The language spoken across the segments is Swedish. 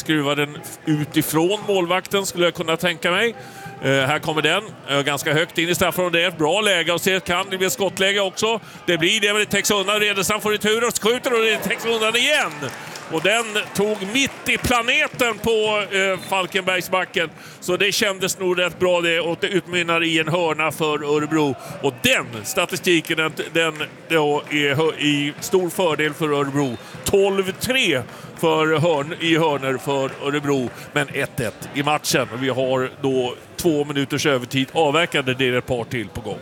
skruva den utifrån målvakten, skulle jag kunna tänka mig. Här kommer den, ganska högt in i straffområdet. Det är ett bra läge och ser kan det bli ett skottläge också. Det blir det, men det täcks undan. Redestam får retur och skjuter och det täcks undan igen. Och den tog mitt i planeten på Falkenbergsbacken. Så det kändes nog rätt bra det, och det utmynnar i en hörna för Örebro. Och den statistiken den då är i stor fördel för Örebro. 12-3 i hörner för Örebro, men 1-1 i matchen. Vi har då 2 minuters övertid avverkande, det är ett par till på gång.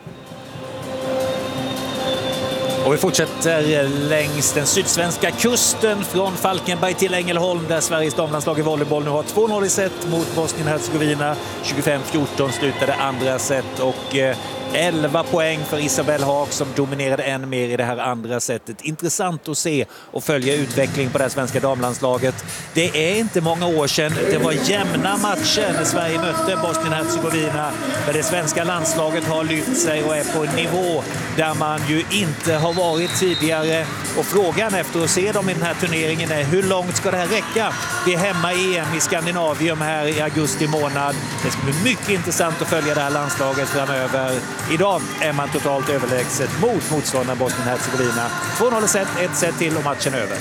Och vi fortsätter längs den sydsvenska kusten från Falkenberg till Ängelholm, där Sveriges damlandslag i volleyboll nu har 2-0 i set mot Bosnien-Hercegovina. 25-14 slutade andra set och 11 poäng för Isabelle Haag som dominerade än mer i det här andra setet. Intressant att se och följa utvecklingen på det svenska damlandslaget. Det är inte många år sedan det var jämna matcher när Sverige mötte Bosnien-Hercegovina. Men det svenska landslaget har lyft sig och är på en nivå där man ju inte har varit tidigare. Och frågan efter att se dem i den här turneringen är hur långt ska det här räcka? Vi är hemma i EM i Skandinavium här i augusti månad. Det ska bli mycket intressant att följa det här landslaget framöver. Idag är man totalt överlägset mot motståndaren Bosnien-Hercegovina. 2-0 set, 1 set till och matchen över.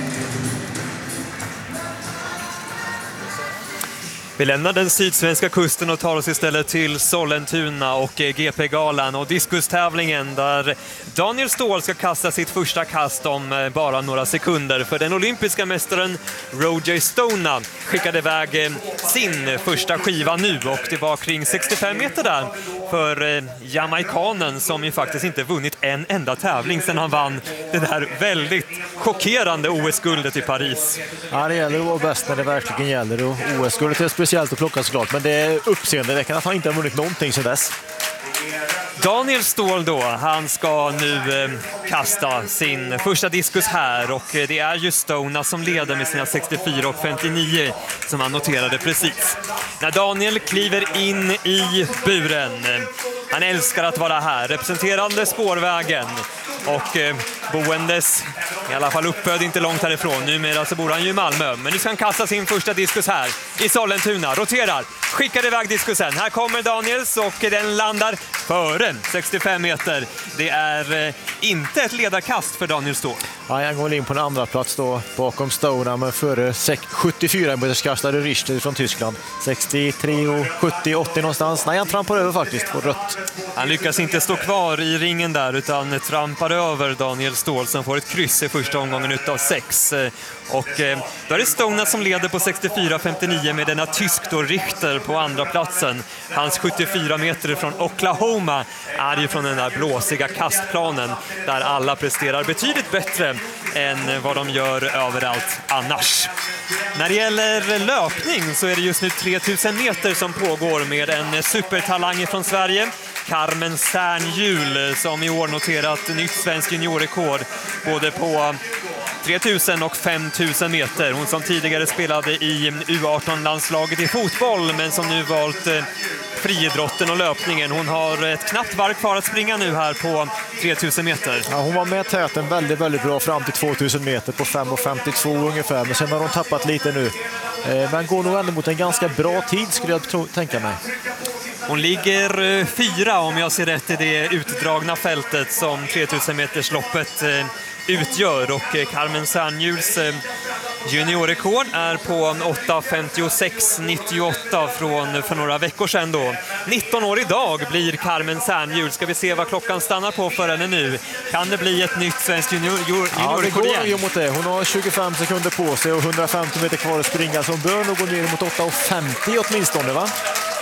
Vi lämnar den sydsvenska kusten och tar oss istället till Sollentuna och GP-galan och diskustävlingen där Daniel Ståhl ska kasta sitt första kast om bara några sekunder. För den olympiska mästaren Roger Stona skickade iväg sin första skiva nu, och det var kring 65 meter där för jamaikanen som ju faktiskt inte vunnit en enda tävling sedan han vann det där väldigt chockerande OS-guldet i Paris. Ja, det gäller att vara bäst när det verkligen gäller, och OS-guldet är speciellt att plocka såklart, men det är uppseendeväckande att han inte har vunnit någonting sedan dess. Daniel Ståhl då, han ska nu kasta sin första diskus här, och det är ju Stona som leder med sina 64 och 59 som han noterade precis. När Daniel kliver in i buren, han älskar att vara här, representerande spårvägen och boendes, i alla fall uppfödd inte långt härifrån. Numera så bor han ju i Malmö, men nu ska han kasta sin första diskus här i Sollentuna. Roterar, skickar iväg diskusen. Här kommer Daniels och den landar före 65 meter. Det är inte ett ledarkast för Daniel Ståhl. Ja, han går in på en andra plats då bakom Stona, men före 74 meters kastade Richter från Tyskland. 63 och 70-80 någonstans. Nej, han trampar över faktiskt på rött. Han lyckas inte stå kvar i ringen där utan trampar över Daniel Ståhl som får ett kryss i första omgången utav 6. Och då är det Stona som leder på 64-59 med denna tysk då Richter på andra platsen. Hans 74 meter från Oklahoma är ju från den där blåsiga kastplanen där alla presterar betydligt bättre än vad de gör överallt annars. När det gäller löpning så är det just nu 3000 meter som pågår med en supertalang från Sverige. Carmen Särnhjul som i år noterat nytt svensk juniorrekord både på 3000 och 5000 meter. Hon som tidigare spelade i U18-landslaget i fotboll men som nu valt friidrotten och löpningen. Hon har ett knappt varv kvar att springa nu här på 3000 meter. Ja, hon var med täten väldigt, väldigt bra fram till 2000 meter på 5:52 ungefär. Men sen har hon tappat lite nu. Men går nog ändå mot en ganska bra tid skulle jag tänka mig. Hon ligger 4 om jag ser rätt i det utdragna fältet som 3000 meters loppet utgör, och Carmen Särnhjuls juniorrekord är på 8:56,98 från för några veckor sedan då. 19 år idag blir Carmen Särnhjul. Ska vi se vad klockan stannar på för henne nu. Kan det bli ett nytt svenskt juniorrekord igen? Ja, mot det. Hon har 25 sekunder på sig och 150 meter kvar att springa, så hon bör nog gå ner mot 8:50 åtminstone, va?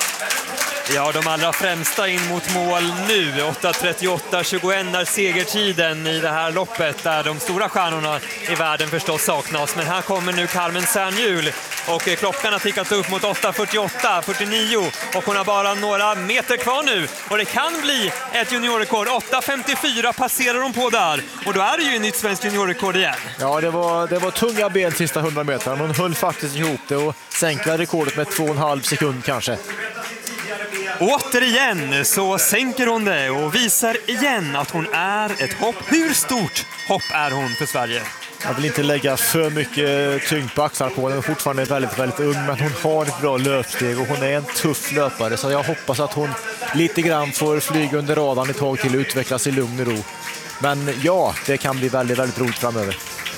Ja, de allra främsta in mot mål nu. 8:38,21 är segertiden i det här loppet där de stora stjärnorna i världen förstås saknas. Men här kommer nu Carmen Särnhjul och klockan har tickat upp mot 8:48,49 och hon har bara några meter kvar nu. Och det kan bli ett juniorrekord. 8:54 passerar hon på där och då är det ju ett nytt svenskt juniorrekord igen. Ja, det var tunga ben sista 100 meter. Hon höll faktiskt ihop det och sänkte rekordet med 2,5 sekund kanske. Återigen så sänker hon det och visar igen att hon är ett hopp. Hur stort hopp är hon för Sverige? Jag vill inte lägga för mycket tyngd på axlar på. Hon är fortfarande väldigt, väldigt ung, men hon har ett bra löpsteg och hon är en tuff löpare. Så jag hoppas att hon lite grann får flyga under radarn ett tag till och utvecklas i lugn och ro. Men ja, det kan bli väldigt, väldigt roligt framöver.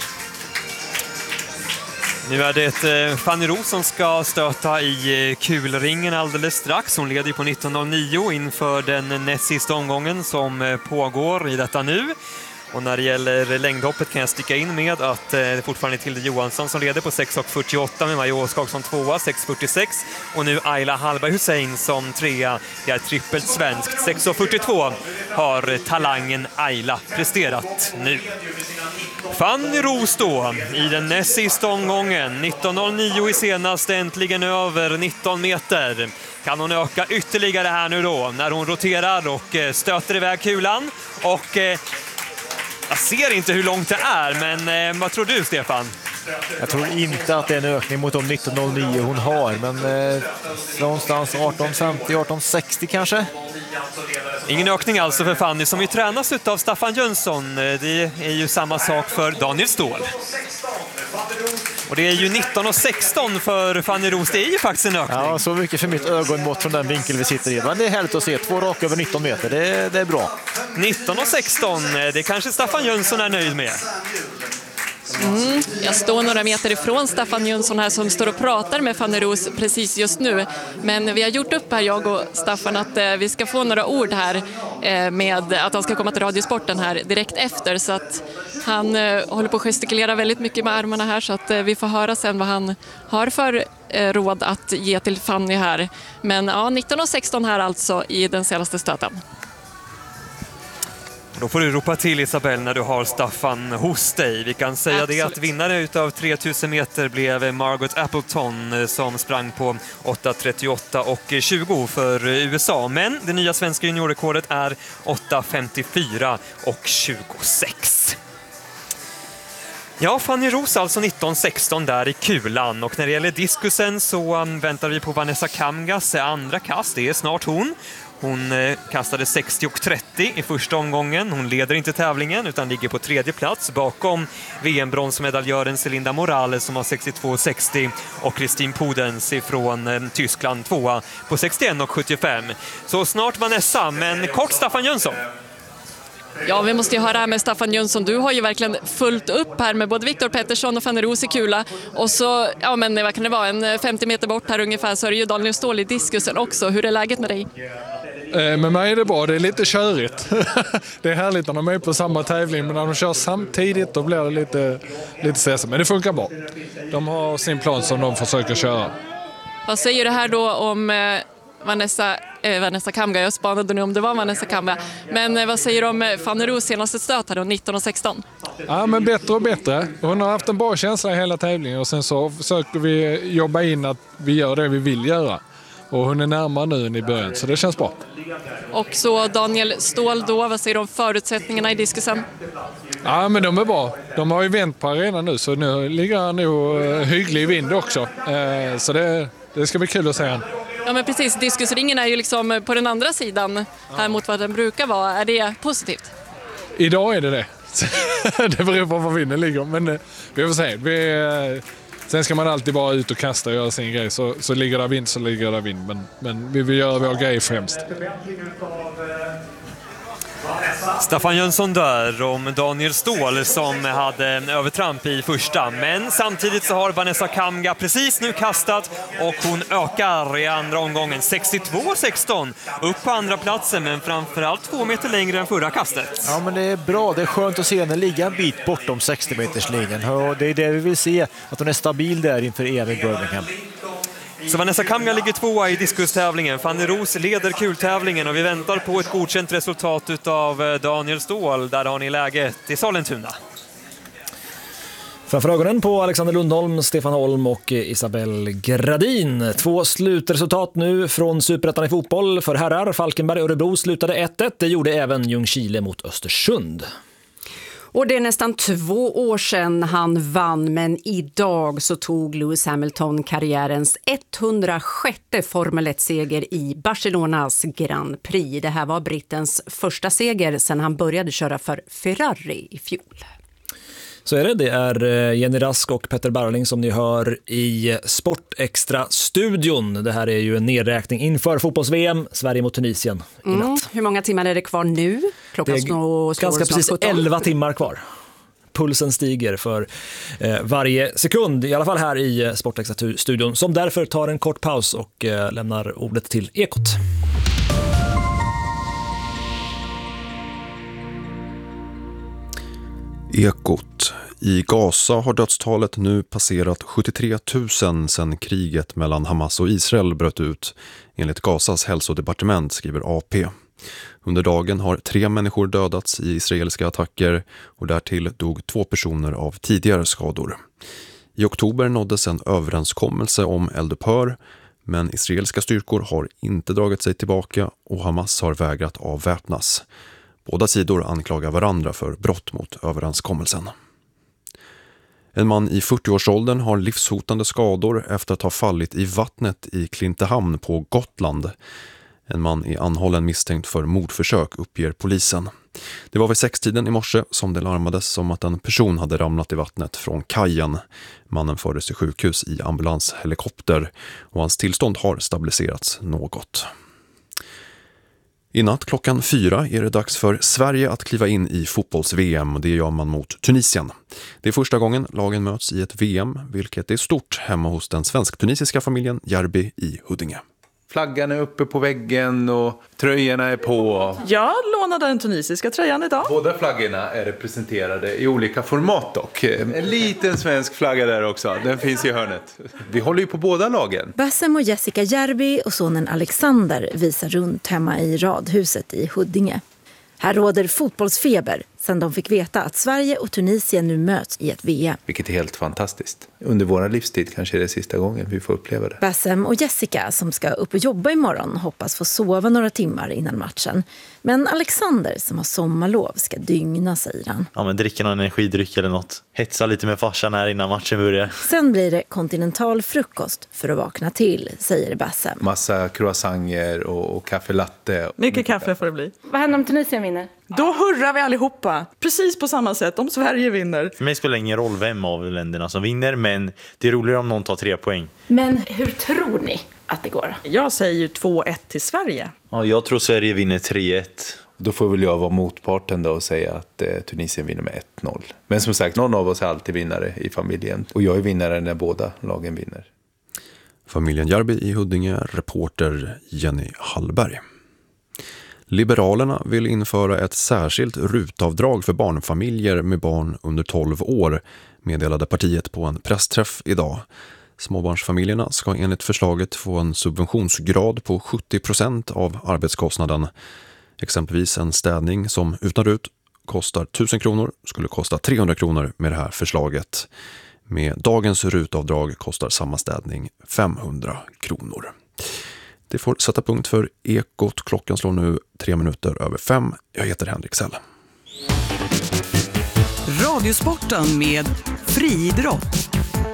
Nu är det Fanny Roos som ska stöta i kulringen alldeles strax. Hon leder på 19.09 inför den näst sista omgången som pågår i detta nu. Och när det gäller längdhoppet kan jag sticka in med att det är fortfarande Tilde Johansson som leder på 6.48 med Maja Åskog som tvåa, 6.46. Och nu Ayla Hallberg Hussein som trea. Det är trippelt svenskt. 6.42 har talangen Ayla presterat nu. Fanny Roos då i den näst sista omgången. 19.09 i senaste, äntligen över 19 meter. Kan hon öka ytterligare här nu då när hon roterar och stöter iväg kulan. Och jag ser inte hur långt det är, men vad tror du, Stefan? Jag tror inte att det är en ökning mot de 19.09 hon har, men någonstans 18.50, 18.60 kanske. Ingen ökning alltså för Fanny som ju tränas av Staffan Jönsson. Det är ju samma sak för Daniel Ståhl. Och det är ju 19.16 för Fanny Roos. Det är ju faktiskt en ökning. Ja, så mycket för mitt ögonmått från den vinkel vi sitter i. Men det är härligt att se. 2 raka över 19 meter. Det är bra. 19.16. Det kanske Staffan Jönsson är nöjd med. Jag står några meter ifrån Staffan Jönsson här som står och pratar med Fanny Roos precis just nu. Men vi har gjort upp här, jag och Staffan, att vi ska få några ord här med att han ska komma till Radiosporten här direkt efter. Så att han håller på att gestikulera väldigt mycket med armarna här, så att vi får höra sen vad han har för råd att ge till Fanny här. Men ja, 19.16 här alltså i den senaste stöten. Då får du ropa till, Isabelle, när du har Staffan hos dig. Vi kan säga det att vinnare utav 3000 meter blev Margot Appleton som sprang på 8.38 och 20 för USA. Men det nya svenska juniorrekordet är 8.54 och 26. Ja, Fanny Roos alltså 19.16 där i kulan. Och när det gäller diskusen så väntar vi på Vanessa Kamgas andra kast. Det är snart hon. Hon kastade 60,30 i första omgången. Hon leder inte tävlingen utan ligger på tredje plats bakom VM-bronsmedaljören Celinda Morales som har 62,60 och Christine Podens ifrån Tyskland tvåa på 61,75. Så snart Vanessa, men kort Staffan Jönsson. Ja, vi måste ju höra här med Staffan Jönsson. Du har ju verkligen fullt upp här med både Viktor Pettersson och Fanny Roos i kula. Och så, ja men vad kan det vara, en 50 meter bort här ungefär så är det ju Daniel Ståhl i diskusen också. Hur är läget med dig? Med mig är det bra, det är lite körigt. Det är härligt när de är på samma tävling, men när de kör samtidigt då blir det lite stressigt. Men det funkar bra. De har sin plan som de försöker köra. Vad säger du här då om Vanessa Kamga? Jag spanade nu om det var Vanessa Kamga. Men vad säger du om Fanny Roos senaste stöt här då, 19.16? Ja, men bättre och bättre. Hon har haft en bra känsla i hela tävlingen och sen så försöker vi jobba in att vi gör det vi vill göra. Och hon är närmare nu än i början, så det känns bra. Och så Daniel Ståhl då, vad säger du om förutsättningarna i diskusen? Ja, men de är bra. De har ju vänt på arenan nu, så nu ligger han nog hygglig vind också. Så det ska bli kul att se han. Ja men precis, diskusringen är ju liksom på den andra sidan här mot vad den brukar vara. Är det positivt? Idag är det. Det beror på var vinden ligger, men vi får se. Sen ska man alltid bara ut och kasta och göra sin grej. Så ligger det vind så ligger det vind. Men vi vill göra vår grej främst. Staffan Jönsson där om Daniel Ståhl som hade en övertramp i första. Men samtidigt så har Vanessa Kamga precis nu kastat och hon ökar i andra omgången. 62,16 upp på andra platsen, men framförallt 2 meter längre än förra kastet. Ja, men det är bra. Det är skönt att se henne ligga en bit bortom 60-meterslinjen. Och det är det vi vill se, att hon är stabil där inför EM i Birmingham. Så Vanessa Kamga ligger tvåa i diskustävlingen. Fanny Roos leder kultävlingen och vi väntar på ett godkänt resultat av Daniel Ståhl. Där har ni läget i Sollentuna. Framför ögonen på Alexander Lundholm, Stefan Holm och Isabelle Gradin. 2 slutresultat nu från Superettan i fotboll för herrar. Falkenberg och Örebro slutade 1-1. Det gjorde även Ljungskile mot Östersund. Och det är nästan 2 år sedan han vann, men idag så tog Lewis Hamilton karriärens 106:e Formel 1-seger i Barcelonas Grand Prix. Det här var brittens första seger sedan han började köra för Ferrari i fjol. Så är det. Det är Jenny Rask och Petter Barling som ni hör i Sportextra-studion. Det här är ju en nedräkning inför fotbolls-VM, Sverige mot Tunisien i natt. Hur många timmar är det kvar nu? Klockan slår ganska precis 17. 11 timmar kvar. Pulsen stiger för varje sekund, i alla fall här i Sportextra-studion, som därför tar en kort paus och lämnar ordet till Ekot. Ekot. I Gaza har dödstalet nu passerat 73 000 sedan kriget mellan Hamas och Israel bröt ut, enligt Gazas hälsodepartement, skriver AP. Under dagen har 3 människor dödats i israeliska attacker och därtill dog 2 personer av tidigare skador. I oktober nåddes en överenskommelse om eldupphör, men israeliska styrkor har inte dragit sig tillbaka och Hamas har vägrat avväpnas. Båda sidor anklagar varandra för brott mot överenskommelsen. En man i 40-årsåldern har livshotande skador efter att ha fallit i vattnet i Klintehamn på Gotland. En man är anhållen misstänkt för mordförsök, uppger polisen. Det var vid 6-tiden i morse som det larmades om att en person hade ramlat i vattnet från kajen. Mannen fördes till sjukhus i ambulanshelikopter och hans tillstånd har stabiliserats något. I natt klockan 4 är det dags för Sverige att kliva in i fotbolls-VM och det gör man mot Tunisien. Det är första gången lagen möts i ett VM, vilket är stort hemma hos den svensk-tunisiska familjen Järbi i Huddinge. Flaggan är uppe på väggen och tröjorna är på. Jag lånade den tunisiska tröjan idag. Båda flaggorna är representerade i olika format dock. En liten svensk flagga där också, den finns i hörnet. Vi håller ju på båda lagen. Bassem och Jessica Järbi och sonen Alexander visar runt hemma i radhuset i Huddinge. Här råder fotbollsfeber sedan de fick veta att Sverige och Tunisien nu möts i ett VM. Vilket är helt fantastiskt. Under vår livstid kanske det är sista gången vi får uppleva det. Bassem och Jessica som ska upp och jobba imorgon hoppas få sova några timmar innan matchen. Men Alexander som har sommarlov ska dygna, säger han. Ja, men dricka någon energidryck eller något. Hetsa lite med farsan här innan matchen börjar. Sen blir det kontinental frukost för att vakna till, säger Bassem. Massa croissanter och kaffe latte. Mycket kaffe får det bli. Vad händer om Tunisien vinner? Då hurrar vi allihopa. Precis på samma sätt om Sverige vinner. För mig spelar det ingen roll vem av länderna som vinner, men det är roligare om någon tar 3 poäng. Men hur tror ni att det går? Jag säger ju 2-1 till Sverige. Ja, jag tror Sverige vinner 3-1. Då får väl jag vara motparten då och säga att Tunisien vinner med 1-0. Men som sagt, någon av oss är alltid vinnare i familjen. Och jag är vinnare när båda lagen vinner. Familjen Järbi i Huddinge, reporter Jenny Hallberg. Liberalerna vill införa ett särskilt rutavdrag för barnfamiljer med barn under 12 år, meddelade partiet på en pressträff idag. Småbarnsfamiljerna ska enligt förslaget få en subventionsgrad på 70% av arbetskostnaden. Exempelvis en städning som utan RUT kostar 1000 kronor skulle kosta 300 kronor med det här förslaget. Med dagens rutavdrag kostar samma städning 500 kronor. Det får sätta punkt för Ekot. Klockan slår nu 5:03. Jag heter Henrik Sell. Radiosporten med friidrott.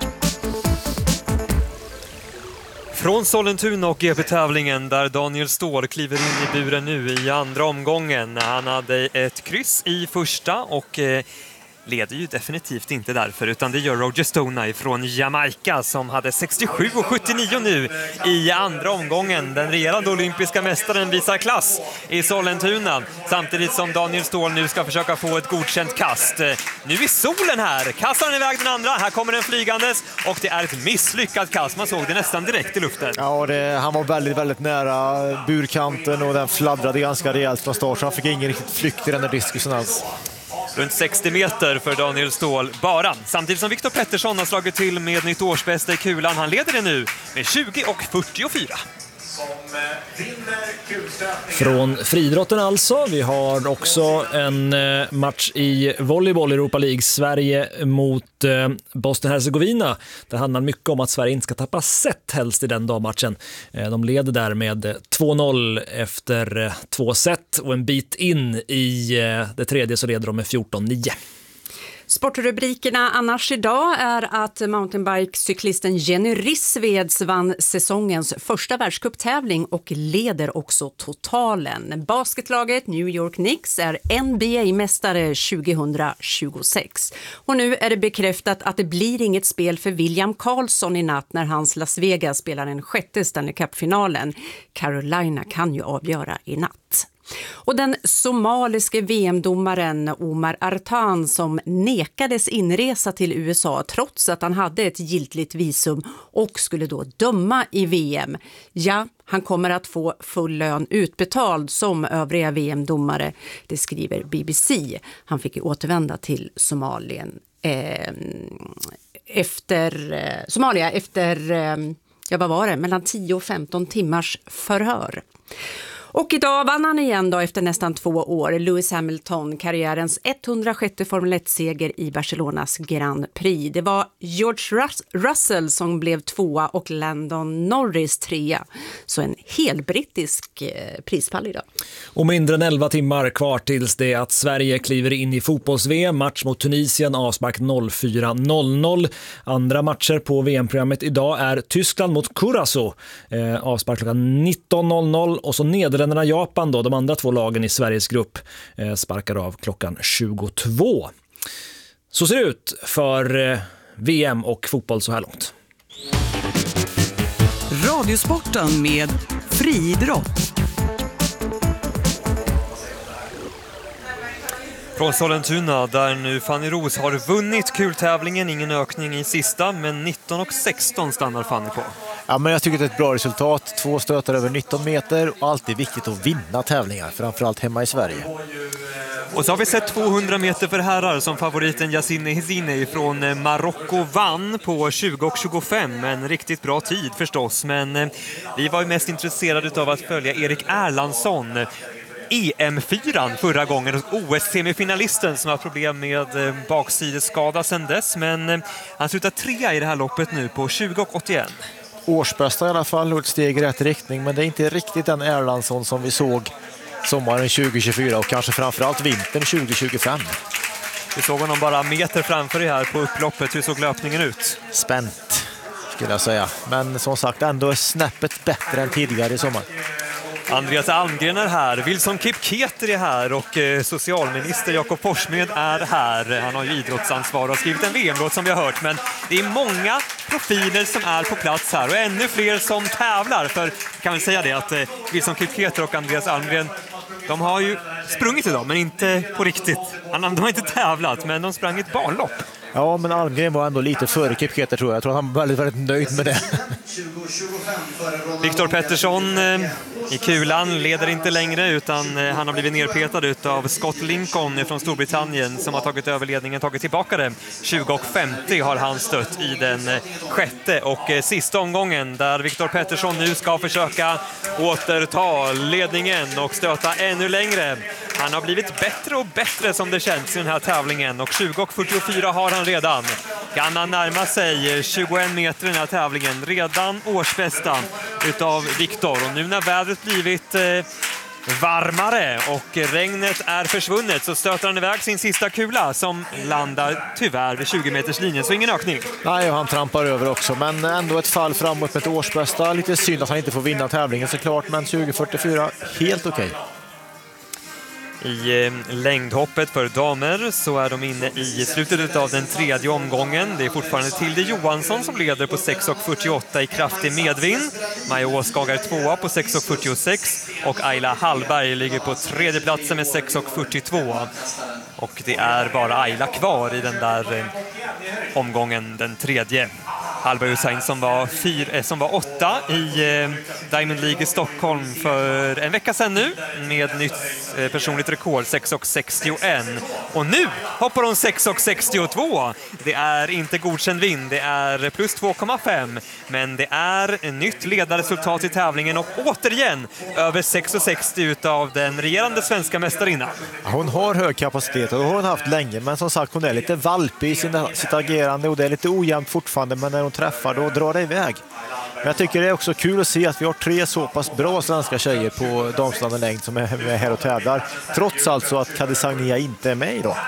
Från Sollentuna och GP-tävlingen där Daniel Ståhl kliver in i buren nu i andra omgången. Han hade ett kryss i första och leder ju definitivt inte därför, utan det gör Roger Stoney från Jamaica som hade 67 och 79 nu i andra omgången. Den regerande olympiska mästaren visar klass i Sollentuna, samtidigt som Daniel Ståhl nu ska försöka få ett godkänt kast. Nu är solen här, kastar han iväg den andra, här kommer den flygandes och det är ett misslyckat kast. Man såg det nästan direkt i luften. Ja, han var väldigt, väldigt nära burkanten och den fladdrade ganska rejält från start, så han fick ingen riktigt flykt i den där diskusen alls. Runt 60 meter för Daniel Ståhl bara. Samtidigt som Viktor Pettersson har slagit till med nytt årsbästa i kulan. Han leder det nu med 20 och 44. Från friidrotten alltså. Vi har också en match i volleyboll Europa League. Sverige mot Bosnien-Hercegovina. Det handlar mycket om att Sverige inte ska tappa set helst i den dagmatchen. De leder där med 2-0 efter 2 set och en bit in i det tredje så leder de med 14-9. Sportrubrikerna annars idag är att mountainbike-cyklisten Jenny Rissveds vann säsongens första världscuptävling och leder också totalen. Basketlaget New York Knicks är NBA-mästare 2026. Och nu är det bekräftat att det blir inget spel för William Karlsson i natt när hans Las Vegas spelar den 6:e Stanley Cup-finalen. Carolina kan ju avgöra i natt. Och den somaliske VM-domaren Omar Artan som nekades inresa till USA trots att han hade ett giltigt visum och skulle då döma i VM. Ja, han kommer att få full lön utbetald som övriga VM-domare, det skriver BBC. Han fick ju återvända till Somalia efter mellan 10 och 15 timmars förhör. Och idag vann han igen då efter nästan 2 år. Lewis Hamilton, karriärens 106:e Formel 1-seger i Barcelonas Grand Prix. Det var George Russell som blev 2:a och Landon Norris 3:a. Så en hel brittisk prispall idag. Och mindre än 11 timmar kvar tills det att Sverige kliver in i fotbolls-VM. Match mot Tunisien, avspark 04.00. Andra matcher på VM-programmet idag är Tyskland mot Curaçao. Avspark klockan 19.00 och så Nederländerna Japan då, de andra 2 lagen i Sveriges grupp sparkar av klockan 22. Så ser det ut för VM och fotboll så här långt. Radiosporten med friidrott. Från Sollentuna där nu Fanny Roos har vunnit kultävlingen, ingen ökning i sista, men 19,16 stannar Fanny på. Ja, men jag tycker det är ett bra resultat. 2 stötar över 19 meter och alltid viktigt att vinna tävlingar, framförallt hemma i Sverige. Och så har vi sett 200 meter för herrar som favoriten Yassine Hezine från Marocko vann på 20:25. En riktigt bra tid förstås, men vi var ju mest intresserade av att följa Erik Erlandsson. EM4 förra gången och OS-semifinalisten som har problem med baksideskada sedan dess, men han slutar 3 i det här loppet nu på 20:81. Årsbästa i alla fall och ett steg i rätt riktning, men det är inte riktigt den Erlandsson som vi såg sommaren 2024 och kanske framförallt vintern 2025. Vi såg honom bara meter framför dig här på upploppet. Hur såg löpningen ut? Spänt skulle jag säga, men som sagt ändå är snäppet bättre än tidigare i sommar. Andreas Almgren är här, Wilson Kipketer är här och socialminister Jakob Forssmed är här. Han har ju idrottsansvar och har skrivit en VM-låt som vi har hört, men det är många profiler som är på plats här och ännu fler som tävlar. För kan vi säga det att Wilson Kipketer och Andreas Almgren, de har ju sprungit idag men inte på riktigt. De har inte tävlat, men de sprang ett banlopp. Ja, men Almgren var ändå lite före Kipketer tror jag. Jag tror han var väldigt nöjd med det. Viktor Pettersson i kulan leder inte längre utan han har blivit nerpetad av Scott Lincoln från Storbritannien som har tagit över ledningen, tagit tillbaka det. 20:50 har han stött i den 6:e och sista omgången där Viktor Pettersson nu ska försöka återta ledningen och stöta ännu längre. Han har blivit bättre och bättre som det känns i den här tävlingen och 20:44 har han redan. Kan han närma sig 21 meter i den här tävlingen, redan årsbästa utav Viktor. Och nu när vädret blivit varmare och regnet är försvunnet så stöter han iväg sin sista kula som landar tyvärr vid 20 meters linjen, så ingen ökning. Nej, han trampar över också, men ändå ett fall framåt med ett årsbästa. Lite synd att han inte får vinna tävlingen såklart, men 20:44 helt okej. I längdhoppet för damer så är de inne i slutet av den 3:e omgången. Det är fortfarande Tilde Johansson som leder på 6:48 i kraftig medvind. Maja Åskag är 2:a på 6:46 och Ayla Hallberg ligger på 3:e platsen med 6:42. Och det är bara Ayla kvar i den där omgången, den 3:e. Hallberg Hussein som var 8 i Diamond League i Stockholm för en vecka sedan nu med nytt personligt rekord 6:61. Och nu hoppar hon 6:62. Det är inte godkänd vind, det är plus 2,5. Men det är ett nytt ledarresultat i tävlingen och återigen över 6:60 utav den regerande svenska mästarinnan. Hon har hög kapacitet och det har hon haft länge, men som sagt hon är lite valpig i sitt agerande och det är lite ojämnt fortfarande, men när hon träffar då drar det iväg. Men jag tycker det är också kul att se att vi har 3 så pass bra svenska tjejer på damslandenlängd som är här och tävlar, trots alltså att Kadesagnia inte är med idag.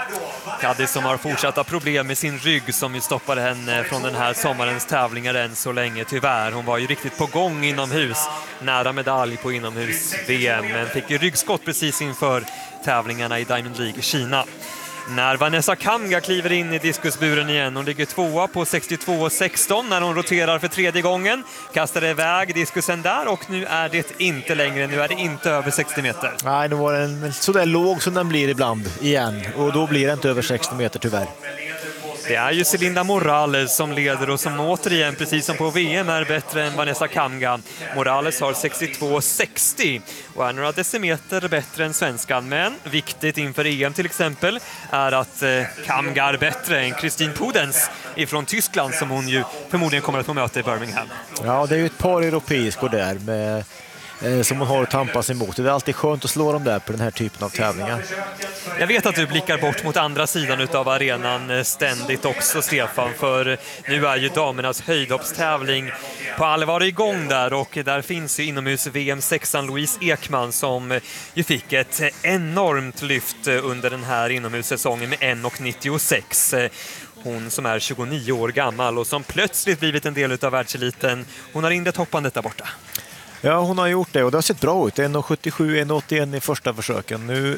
Kaddi som har fortsatta problem med sin rygg som ju stoppade henne från den här sommarens tävlingar än så länge, tyvärr. Hon var ju riktigt på gång inomhus, nära medalj på inomhus-VM, men fick ju ryggskott precis inför tävlingarna i Diamond League i Kina. När Vanessa Kamga kliver in i diskusburen igen. Hon ligger 2 på 62,16 när hon roterar för 3:e gången. Kastar iväg diskusen där och nu är det inte längre. Nu är det inte över 60 meter. Nej, nu var den så där låg som den blir ibland igen. Och då blir det inte över 60 meter tyvärr. Det är ju Celinda Morales som leder och som återigen, precis som på VM, är bättre än Vanessa Kamga. Morales har 62,60 och är några decimeter bättre än svenskan. Men viktigt inför EM till exempel är att Kamga är bättre än Christine Pudens ifrån Tyskland som hon ju förmodligen kommer att få möta i Birmingham. Ja, det är ju ett par europeiskor där med som hon har att tampas emot. Det är alltid skönt att slå dem där på den här typen av tävlingar. Jag vet att du blickar bort mot andra sidan av arenan ständigt också, Stefan, för nu är ju damernas höjdhoppstävling på allvar igång där, och där finns ju inomhus VM-6an Louise Ekman som ju fick ett enormt lyft under den här inomhussäsongen med 1,96. Hon som är 29 år gammal och som plötsligt blivit en del av världseliten. Hon har inlett hoppandet där borta. Ja, hon har gjort det och det har sett bra ut. 1,77, 1,81 i första försöken. Nu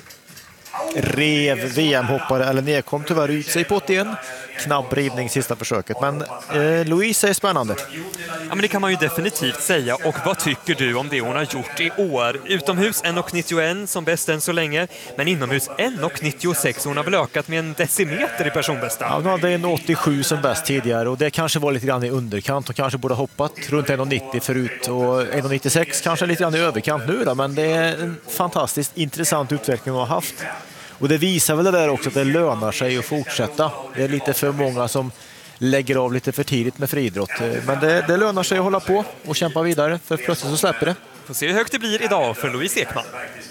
rev VM-hoppare, eller nedkom tyvärr ut sig på 81. Knapp rivning sista försöket. Men Louise är spännande. Ja, men det kan man ju definitivt säga. Och vad tycker du om det hon har gjort i år? Utomhus 1,91 som bäst än så länge. Men inomhus 1,96. Hon har väl ökat med en decimeter i personbästa. Ja, hon hade 1,87 som bäst tidigare. Och det kanske var lite grann i underkant. Hon kanske borde ha hoppat runt 1,90 förut. Och 1,96 kanske lite grann i överkant nu då. Men det är en fantastiskt intressant utveckling hon har haft. Och det visar väl det där också att det lönar sig att fortsätta. Det är lite för många som lägger av lite för tidigt med friidrott. Men det lönar sig att hålla på och kämpa vidare, för plötsligt så släpper det. Får se hur högt det blir idag för Louise Ekman.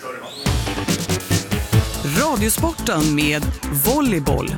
Radiosporten med volleyboll.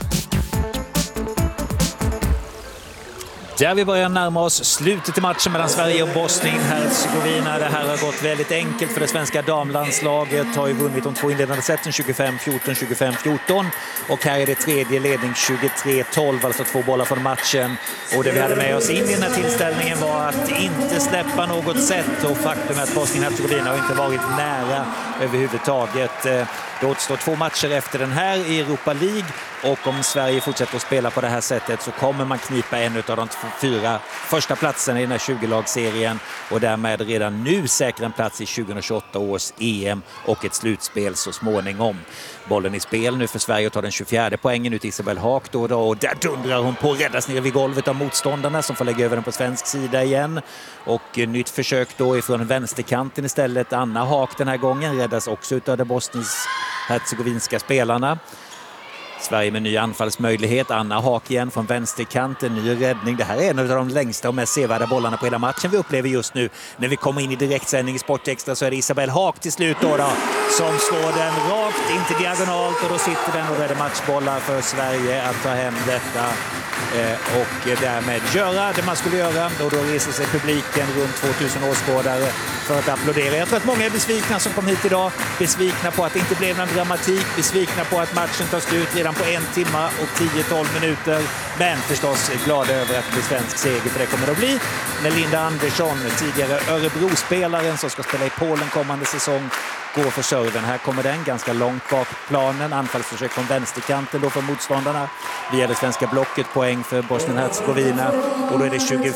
Där vi börjar närma oss slutet i matchen mellan Sverige och Bosnien-Hercegovina. Det här har gått väldigt enkelt för det svenska damlandslaget. Har ju vunnit de 2 inledande sätten 25-14, 25-14. Och här är det tredje ledning 23-12, alltså 2 bollar från matchen. Och det vi hade med oss in i den här tillställningen var att inte släppa något sätt. Och faktum är att Bosnien-Hercegovina har inte varit nära överhuvudtaget. Det återstår 2 matcher efter den här i Europa League. Och om Sverige fortsätter att spela på det här sättet så kommer man knipa en av de 4 första platserna i den här 20-lagsserien och därmed redan nu säkra en plats i 2028 års EM och ett slutspel så småningom. Bollen i spel nu för Sverige och tar den 24:e poängen ut Isabel Haak då och där dundrar hon på, räddas ner vid golvet av motståndarna som får lägga över den på svensk sida igen. Och nytt försök då ifrån vänsterkanten istället. Anna Haak den här gången räddas också utav de bosnisk-hercegovinska spelarna. Sverige med ny anfallsmöjlighet. Anna Haak igen från vänsterkanten. Ny räddning. Det här är en av de längsta och mest sevärda bollarna på hela matchen vi upplever just nu. När vi kommer in i direktsändning i Sportextra så är det Isabel Haak till slut då som slår den rakt in till diagonalt och då sitter den och då är det matchbollar för Sverige att ta hem detta och därmed göra det man skulle göra. Och då reser sig publiken runt 2000 åskådare för att applådera. Jag tror att många är besvikna som kom hit idag. Besvikna på att det inte blev någon dramatik. Besvikna på att matchen tar slut redan på 1 timme och 10-12 minuter. Men förstås glada över att det blir svensk seger, för det kommer det att bli. När Linda Andersson, tidigare Örebro-spelaren som ska spela i Polen kommande säsong, går för serven. Här kommer den ganska långt bak planen. Anfallsförsök från vänsterkanten då för motståndarna. Via det svenska blocket, poäng för Bosnien-Hercegovina. Och då är det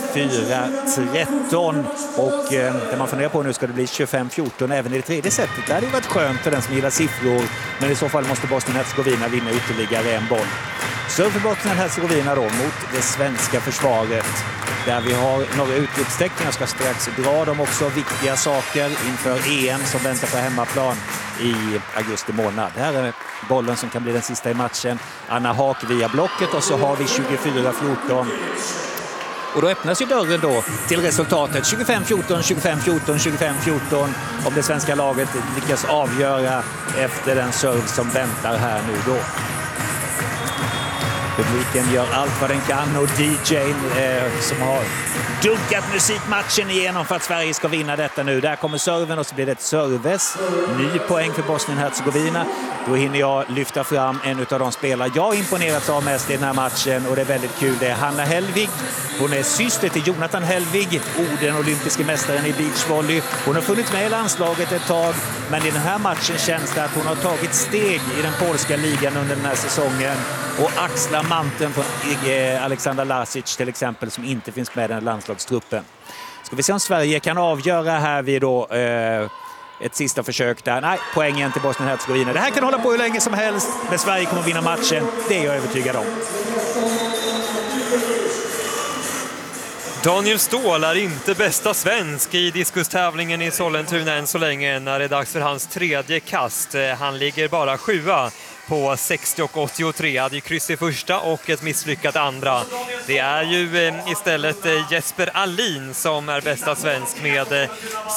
24-13. Och det man funderar på nu, ska det bli 25-14 även i det tredje sättet. Det hade ju varit skönt för den som gillar siffror. Men i så fall måste Bosnien-Hercegovina vinna ytterligare en boll. Så för Bosnien-Hercegovina då mot det svenska försvaret. Där vi har några utropstecken. Jag ska strax dra dem också. Viktiga saker inför EM som väntar på hemmaplan i augusti månad. Det här är bollen som kan bli den sista i matchen. Anna Haak via blocket och så har vi 24-14. Och då öppnas ju dörren då till resultatet 25-14, 25-14, 25-14 om det svenska laget lyckas avgöra efter den serve som väntar här nu då. Publiken gör allt vad den kan och DJ:n som har dunkat musikmatchen igenom för att Sverige ska vinna detta nu. Där kommer serven och så blir det ett serves. Ny poäng för Bosnien-Hercegovina. Då hinner jag lyfta fram en av de spelare jag imponerats av mest i den här matchen och det är väldigt kul. Det är Hanna Hellvig. Hon är syster till Jonathan Hellvig, den olympiska mästaren i beachvolley. Hon har funnits med i landslaget ett tag, men i den här matchen känns det att hon har tagit steg i den polska ligan under den här säsongen och axlar manteln från Alexander Lasic till exempel, som inte finns med i den landslagstruppen. Ska vi se om Sverige kan avgöra här vid då ett sista försök där. Nej, poängen till Bosnien-Hercegovina. Det här kan hålla på hur länge som helst, men Sverige kommer vinna matchen. Det är jag övertygad om. Daniel Ståhl är inte bästa svensk i diskustävlingen i Sollentuna än så länge när det är dags för hans tredje kast. Han ligger bara 7:a på 60 och 83. Hade ju kryss i första och ett misslyckat andra. Det är ju istället Jesper Alin som är bästa svensk med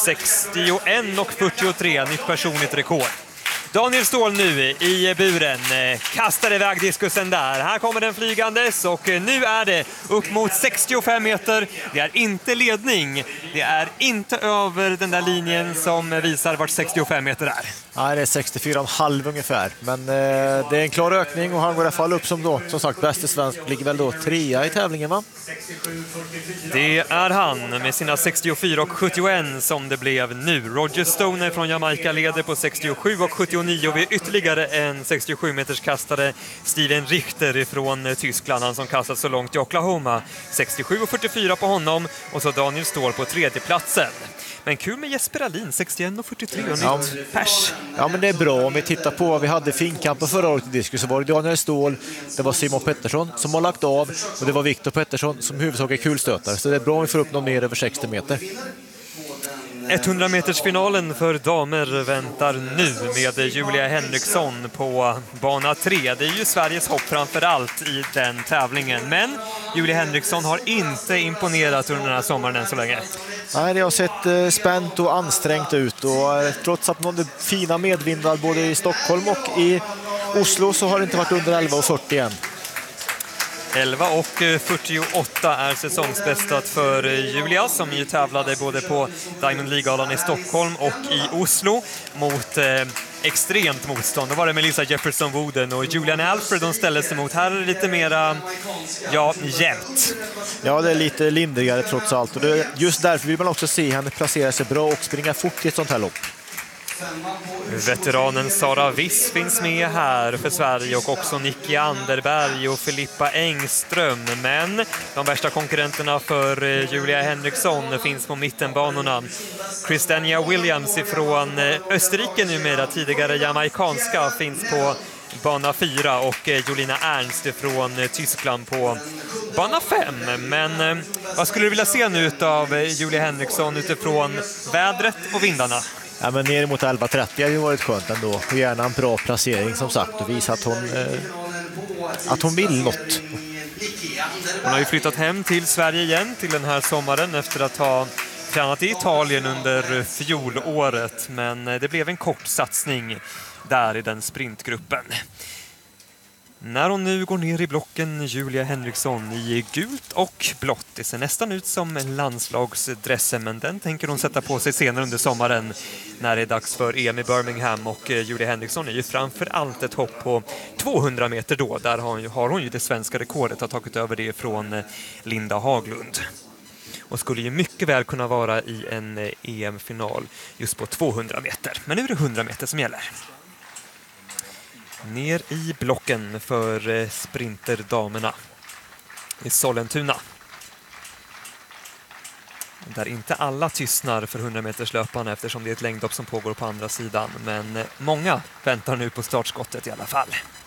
61 och 43, nytt personligt rekord. Daniel Ståhl nu i buren, kastar iväg diskusen där. Här kommer den flygandes och nu är det upp mot 65 meter. Det är inte ledning, det är inte över den där linjen som visar vart 65 meter är. Ja, det är 64,5 ungefär. Men det är en klar ökning och han går i alla fall upp som då, som sagt, bäste svensk, ligger väl då 3:a i tävlingen, va? Det är han med sina 64 och 71 som det blev nu. Roger Stoner från Jamaica leder på 67 och 79 och vi är ytterligare en 67-meters kastare, Steven Richter från Tyskland, han som kastat så långt i Oklahoma. 67 och 44 på honom och så Daniel Ståhl på tredje platsen. Men kul med Jesper Alin, 61 och 43 och nytt pers. Ja, men det är bra. Om vi tittar på vad vi hade finkampen förra året i diskus så var det Daniel Ståhl, det var Simon Pettersson som har lagt av och det var Viktor Pettersson som huvudsakligen kulstötare. Så det är bra om vi får upp någon mer över 60 meter. 100-metersfinalen för damer väntar nu med Julia Henriksson på bana 3. Det är ju Sveriges hopp framför allt i den tävlingen. Men Julia Henriksson har inte imponerat under den här sommaren än så länge. Nej, det har sett spänt och ansträngt ut och trots att man är fina medvindar både i Stockholm och i Oslo så har det inte varit under 11,40 än. 11 och 48 är säsongsbästat för Julia som ju tävlade både på Diamond League-galan i Stockholm och i Oslo mot extremt motstånd. Då var det Melissa Jefferson-Wooden och Julian Alfred de ställde sig mot. Här är det lite mera, jämnt. Ja, det är lite lindrigare trots allt och just därför vill man också se henne placera sig bra och springa fort i ett sånt här lopp. Veteranen Sara Wiss finns med här för Sverige och också Nicky Anderberg och Filippa Engström. Men de värsta konkurrenterna för Julia Henriksson finns på mittenbanorna. Christenia Williams från Österrike numera, tidigare jamaikanska, finns på bana 4 och Jolina Ernst från Tyskland på bana 5. Men vad skulle du vilja se nu av Julia Henriksson utifrån vädret och vindarna? Ja, men ner mot 11,30 har ju varit skönt ändå. Och gärna en bra placering som sagt och visa att hon vill något. Hon har ju flyttat hem till Sverige igen till den här sommaren efter att ha tränat i Italien under fjolåret. Men det blev en kort satsning där i den sprintgruppen. När hon nu går ner i blocken, Julia Henriksson i gult och blått. Det ser nästan ut som landslagsdressen, men den tänker hon sätta på sig senare under sommaren när det är dags för EM i Birmingham. Och Julia Henriksson är ju framför allt ett hopp på 200 meter då. Där har hon ju det svenska rekordet, har tagit över det från Linda Haglund. Och skulle ju mycket väl kunna vara i en EM-final just på 200 meter. Men nu är det 100 meter som gäller. Ner i blocken för sprinterdamerna i Sollentuna. Där inte alla tystnar för 100-meterslöparna eftersom det är ett längdlopp som pågår på andra sidan. Men många väntar nu på startskottet i alla fall.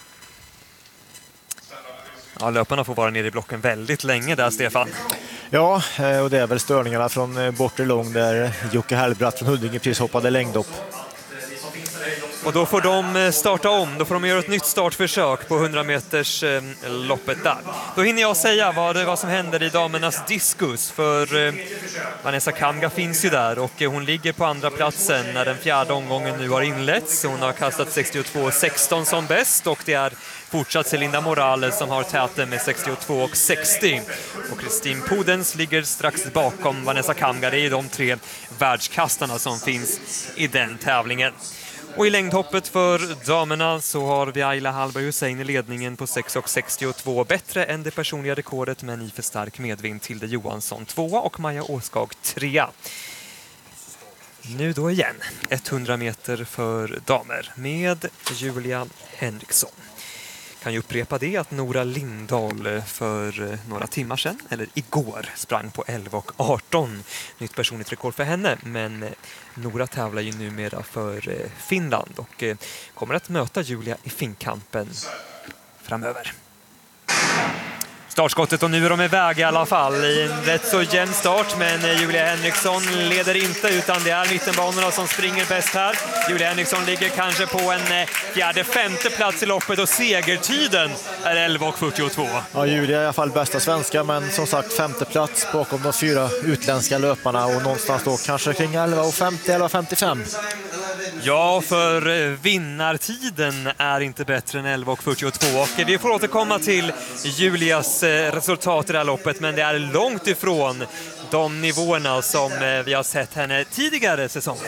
Ja, löparna får vara nere i blocken väldigt länge där, Stefan. Ja, och det är väl störningarna från bortre lång där Jocke Hellbratt från Huddinge precis hoppade längdlopp. Och då får de starta om, då får de göra ett nytt startförsök på 100 meters loppet där. Då hinner jag säga vad som händer i damernas diskus, för Vanessa Kamga finns ju där och hon ligger på andra platsen när den fjärde omgången nu har inletts. Hon har kastat 62,16 som bäst och det är fortsatt Celinda Morales som har täten med 62,60. Och Kristin Podens ligger strax bakom Vanessa Kamga. Det är de 3 världskastarna som finns i den tävlingen. Och i längdhoppet för damerna så har vi Ayla Hallberg Hussein i ledningen på 6,62. Bättre än det personliga rekordet, men i för stark medvind. Tilde Johansson 2 och Maja Åskag 3. Nu då igen 100 meter för damer med Julia Henriksson. Kan ju upprepa det att Nora Lindahl för några timmar sedan, eller igår, sprang på 11,18. Nytt personligt rekord för henne, men Nora tävlar ju numera för Finland och kommer att möta Julia i finkampen framöver. Startskottet och nu är de iväg i alla fall i en rätt så jämn start, men Julia Henriksson leder inte utan det är mittenbanorna som springer bäst här. Julia Henriksson ligger kanske på en fjärde-femte plats i loppet och segertiden är 11,42. Ja, Julia är i alla fall bästa svenska, men som sagt 5:e plats bakom de 4 utländska löparna och någonstans då kanske kring 11,50, 11,55. Ja, för vinnartiden är inte bättre än 11,42 och vi får återkomma till Julias resultat i det här loppet, men det är långt ifrån de nivåerna som vi har sett henne tidigare säsonger.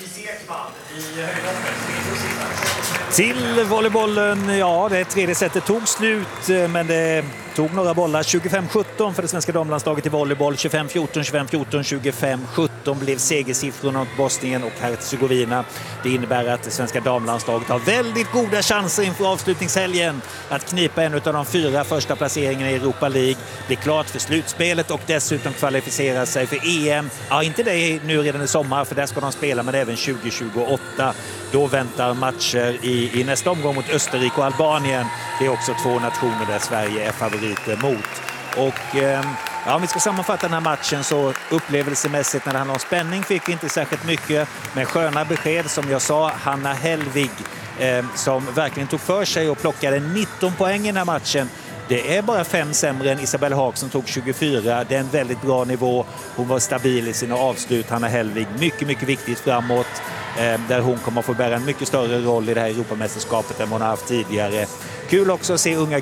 Till volleybollen, ja, det tredje setet tog slut, men det tog några bollar. 25-17 för det svenska damlandslaget i volleyboll, 25-14, 25-14, 25-17 blev segersiffrorna åt Bosnien och Herzegovina. Det innebär att det svenska damlandslaget har väldigt goda chanser inför avslutningshelgen att knipa en av de 4 första placeringarna i Europa League, bli klart för slutspelet och dessutom kvalificera sig för EM. Ja, inte det nu redan i sommar, för där ska de spela, men även 2028. Då väntar matcher i nästa omgång mot Österrike och Albanien. Det är också 2 nationer där Sverige är favoriter mot. Och ja, om vi ska sammanfatta den här matchen så upplevelsemässigt när det handlar om spänning fick vi inte särskilt mycket. Men sköna besked, som jag sa, Hanna Hellvig som verkligen tog för sig och plockade 19 poäng i den här matchen. Det är bara 5 sämre än Isabelle Haag som tog 24. Det är en väldigt bra nivå. Hon var stabil i sina avslut, Hanna Hellvig. Mycket, mycket viktigt framåt. Där hon kommer att få bära en mycket större roll i det här Europamästerskapet än hon har haft tidigare. Kul också att se unga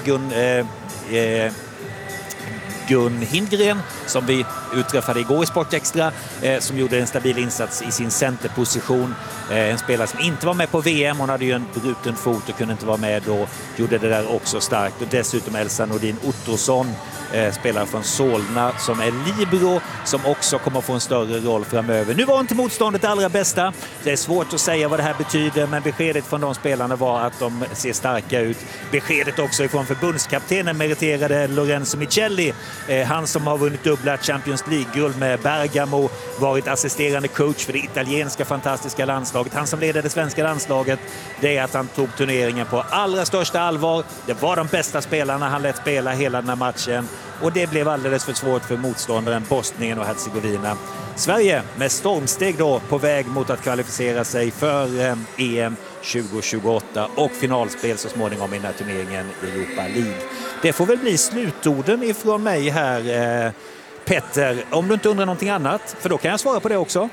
Gun Hindgren som vi utträffade igår i Sportextra, som gjorde en stabil insats i sin centerposition. En spelare som inte var med på VM, hon hade ju en bruten fot och kunde inte vara med då, gjorde det där också starkt. Och dessutom Elsa Nordin Ottosson, spelare från Solna som är libero, som också kommer att få en större roll framöver. Nu var inte motståndet det allra bästa. Det är svårt att säga vad det här betyder, men beskedet från de spelarna var att de ser starka ut. Beskedet också ifrån förbundskaptenen meriterade Lorenzo Michelli, han som har vunnit dubbla Champions League-guld med Bergamo, varit assisterande coach för det italienska fantastiska landslaget. Han som leder det svenska landslaget, det är att han tog turneringen på allra största allvar. Det var de bästa spelarna han lät spela hela den här matchen. Och det blev alldeles för svårt för motståndaren Bosnien och Herzegovina. Sverige med stormsteg då på väg mot att kvalificera sig för EM 2028 och finalspel så småningom i den här turneringen i Europa League. Det får väl bli slutorden ifrån mig här, Petter. Om du inte undrar någonting annat, för då kan jag svara på det också.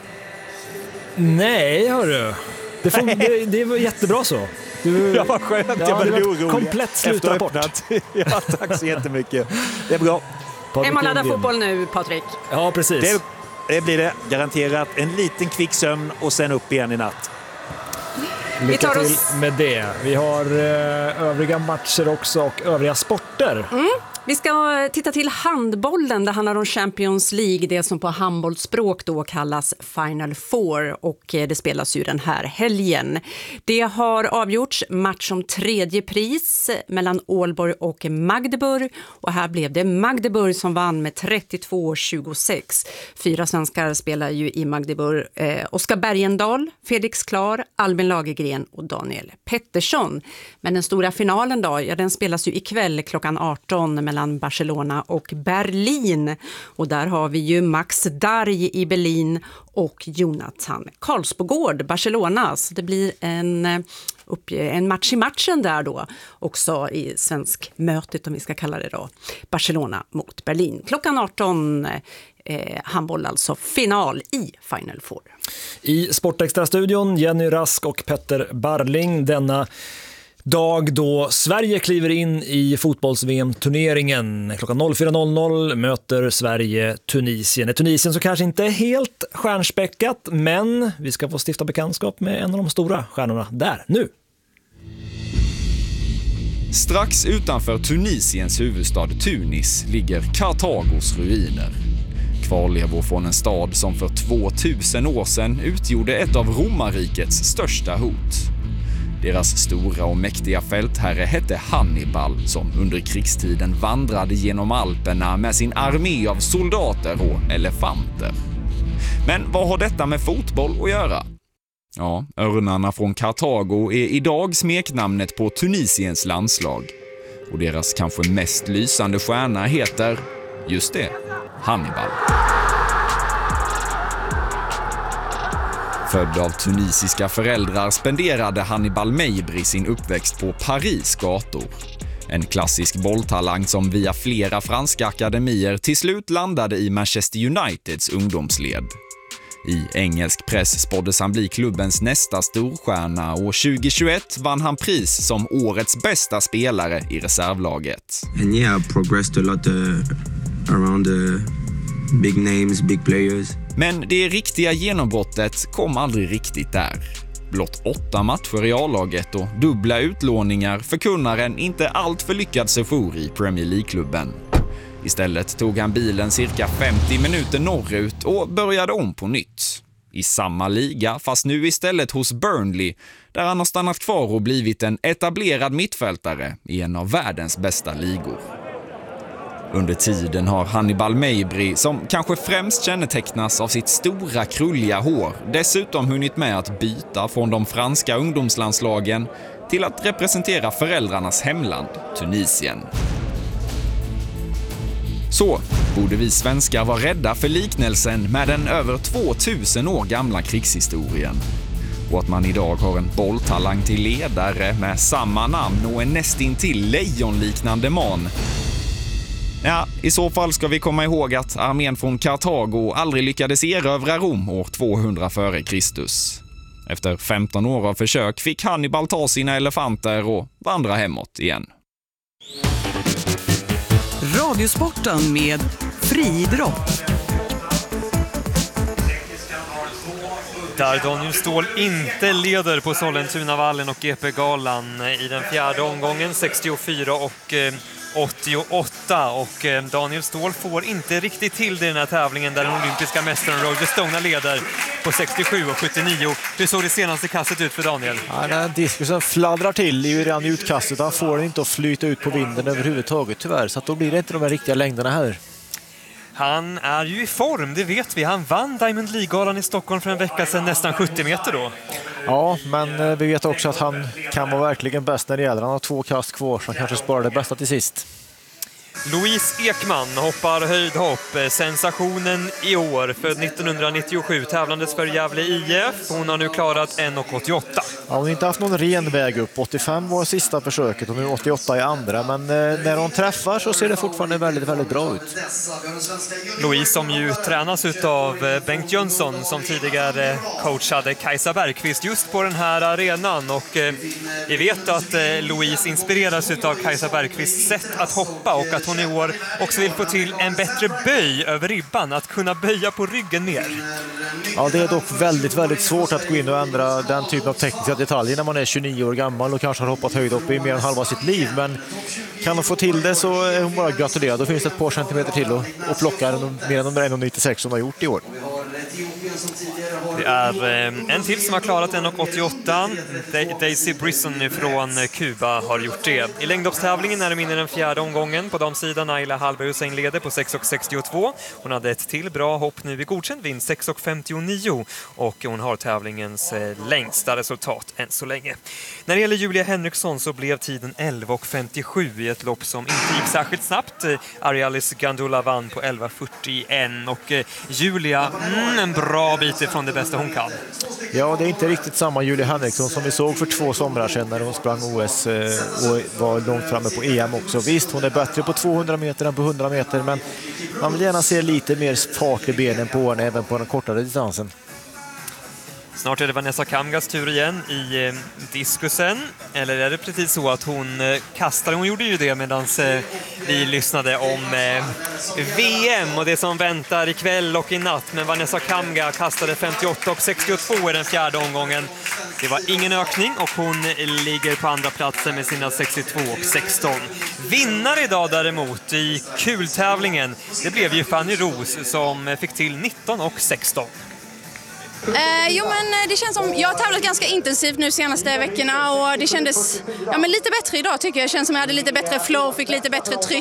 Nej, hörru. Det var jättebra så. Ja, vad skönt. Jag blev orolig. Komplett slutrapport. Ja, tack så jättemycket. Det är bra. Är man laddar fotboll nu, Patrik? Ja, precis. Det blir det. Garanterat en liten kvick sömn och sen upp igen i natt. Lycka till med det. Vi har övriga matcher också och övriga sporter. Vi ska titta till handbollen. Det handlar om Champions League, det som på handbollsspråk då kallas Final Four, och det spelas ju den här helgen. Det har avgjorts match om tredje pris mellan Ålborg och Magdeburg, och här blev det Magdeburg som vann med 32-26. 4 svenskar spelar ju i Magdeburg. Oskar Bergendahl, Felix Klar, Albin Lagergren och Daniel Pettersson. Men den stora finalen då, ja, den spelas ju ikväll klockan 18 mellan mellan Barcelona och Berlin. Och där har vi ju Max Darj i Berlin och Jonathan Karlsbogård, Barcelona. Så det blir en match i matchen där då, också i svensk mötet om vi ska kalla det då. Barcelona mot Berlin. Klockan 18 handboll, alltså final i Final Four. I Sportextra-studion Jenny Rask och Petter Barling denna dag då Sverige kliver in i fotbolls-VM-turneringen. Klockan 04.00 möter Sverige Tunisien. Tunisien så kanske inte är helt stjärnspäckat, men vi ska få stifta bekantskap med en av de stora stjärnorna där nu. Strax utanför Tunisiens huvudstad Tunis ligger Kartagos ruiner. Kvarlevor från en stad som för 2000 år sedan utgjorde ett av romarrikets största hot. Deras stora och mäktiga fältherre hette Hannibal, som under krigstiden vandrade genom Alperna med sin armé av soldater och elefanter. Men vad har detta med fotboll att göra? Ja, örnarna från Kartago är idag smeknamnet på Tunisiens landslag. Och deras kanske mest lysande stjärna heter, just det, Hannibal. Född av tunisiska föräldrar spenderade Hannibal Mejbri sin uppväxt på Paris gator. En klassisk bolltalang som via flera franska akademier till slut landade i Manchester Uniteds ungdomsled. I engelsk press spåddes han bli klubbens nästa storstjärna och 2021 vann han pris som årets bästa spelare i reservlaget. And yeah, I progressed a lot around the big names, big players. Men det riktiga genombrottet kom aldrig riktigt där. Blott 8 matcher i A-laget och dubbla utlåningar förkunnar en inte allt för lyckad sejour i Premier League-klubben. Istället tog han bilen cirka 50 minuter norrut och började om på nytt. I samma liga, fast nu istället hos Burnley, där han har stannat kvar och blivit en etablerad mittfältare i en av världens bästa ligor. Under tiden har Hannibal Mejbri, som kanske främst kännetecknas av sitt stora krulliga hår, dessutom hunnit med att byta från de franska ungdomslandslagen till att representera föräldrarnas hemland, Tunisien. Så borde vi svenskar vara rädda för liknelsen med den över 2000 år gamla krigshistorien. Och att man idag har en bolltalang till ledare med samma namn och en nästintill lejonliknande man. Ja, i så fall ska vi komma ihåg att armén från Kartago aldrig lyckades erövra Rom år 200 före Kristus. Efter 15 år av försök fick Hannibal ta sina elefanter och vandra hemåt igen. Radiosporten med friidrott. Där Daniel Ståhl inte leder på Sollentunavallen och GP-galan i den fjärde omgången, 64 och 88, och Daniel Ståhl får inte riktigt till det i den här tävlingen där den olympiska mästaren Roger Stone leder på 67 och 79. Hur såg det senaste kastet ut för Daniel? Ja, den diskusen fladdrar till i redan utkastet. Han får den inte att flyta ut på vinden överhuvudtaget tyvärr, så att då blir det inte de här riktiga längderna här. Han är ju i form, det vet vi. Han vann Diamond League-galan i Stockholm för en vecka sedan, nästan 70 meter då. Ja, men vi vet också att han kan vara verkligen bäst när det gäller. Han har 2 kast kvar, så han kanske sparar det bästa till sist. Louise Ekman hoppar höjdhopp, sensationen i år, född 1997, tävlandes för Gävle IF. Hon har nu klarat 1,88. Ja, hon har inte haft någon ren väg upp. 85 var sista försöket och nu 88 i andra. Men när hon träffar så ser det fortfarande väldigt, väldigt bra ut. Louise som ju tränas av Bengt Jönsson som tidigare coachade Kajsa Bergqvist just på den här arenan. Och vi vet att Louise inspireras av Kajsa Bergqvists sätt att hoppa och att hon i år också vill få till en bättre böj över ribban, att kunna böja på ryggen mer. Ja, det är dock väldigt, väldigt svårt att gå in och ändra den typen av tekniska detaljer när man är 29 år gammal och kanske har hoppat höjdhopp i mer än halva sitt liv. Men kan hon få till det så är hon bara gratulerad. Då finns det ett par centimeter till och plockar mer än de 1,96 som hon har gjort i år. Det är en till som har klarat 1,88. Daisy Brisson från Kuba har gjort det. I längdhoppstävlingen är det mindre den fjärde omgången. På damsidan Naila Hallberg Hussein leder på 6,62. Hon hade ett till bra hopp nu i godkänd vinst 6,59 och hon har tävlingens längsta resultat än så länge. När det gäller Julia Henriksson så blev tiden 11,57 i ett lopp som inte gick särskilt snabbt. Arialis Gandula vann på 11,41 och Julia en bra bit ifrån det bästa hon kan. Ja, det är inte riktigt samma Julia Henriksson som vi såg för 2 somrar sedan när hon sprang OS och var långt framme på EM också. Visst, hon är bättre på 200 meter än på 100 meter, men man vill gärna se lite mer fart i benen på henne även på den kortare distansen. Snart är det Vanessa Kamgas tur igen i diskusen. Eller är det precis så att hon kastade? Hon gjorde ju det medan vi lyssnade om VM och det som väntar ikväll och i natt. Men Vanessa Kamga kastade 58,62 i den fjärde omgången. Det var ingen ökning och hon ligger på andra platsen med sina 62,16. Vinnare idag däremot i kultävlingen, det blev ju Fanny Roos som fick till 19,16. Det känns som jag har tävlat ganska intensivt nu senaste veckorna och det kändes lite bättre idag tycker jag. Det känns som jag hade lite bättre flow, fick lite bättre tryck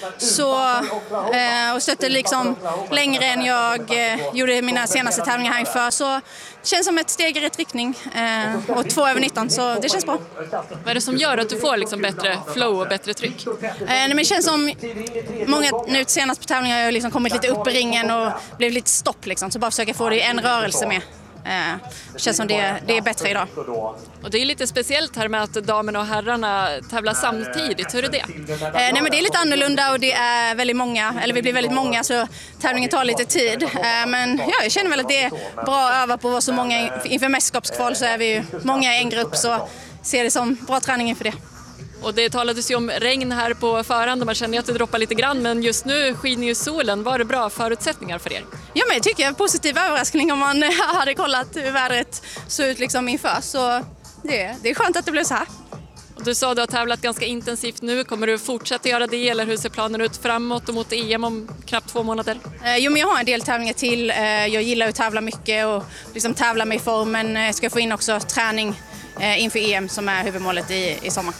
och stötte liksom längre än jag gjorde mina senaste tävlingar här inför. Så det känns som ett steg i rätt riktning och 2:19 så det känns bra. Vad är det som gör att du får liksom bättre flow och bättre tryck? Men det känns som många nu senast på tävlingar har jag liksom kommit lite upp i ringen och blev lite stopp liksom, så bara försöka få det i en rörelse med. Det känns som det är bättre idag. Och det är lite speciellt här med att damerna och herrarna tävlar samtidigt. Hur är det? Men det är lite annorlunda och det är väldigt många, eller vi blir väldigt många så tävlingen tar lite tid. Men jag känner väl att det är bra att öva på att vara så många inför mästerskapskval, så är vi ju många i en grupp, så ser det som bra träning inför det. Och det talades ju om regn här på förhand och man känner att det droppar lite grann, men just nu skiner ju solen. Var det bra förutsättningar för er? Ja, men jag tycker det är en positiv överraskning om man hade kollat hur vädret såg ut liksom inför, så det är skönt att det blev så här. Och du sa att du har tävlat ganska intensivt nu. Kommer du fortsätta göra det eller hur ser planen ut framåt och mot EM om knappt 2 månader? Men jag har en del tävlingar till. Jag gillar att tävla mycket och liksom tävla mig i form, men ska få in också träning inför EM som är huvudmålet i sommar.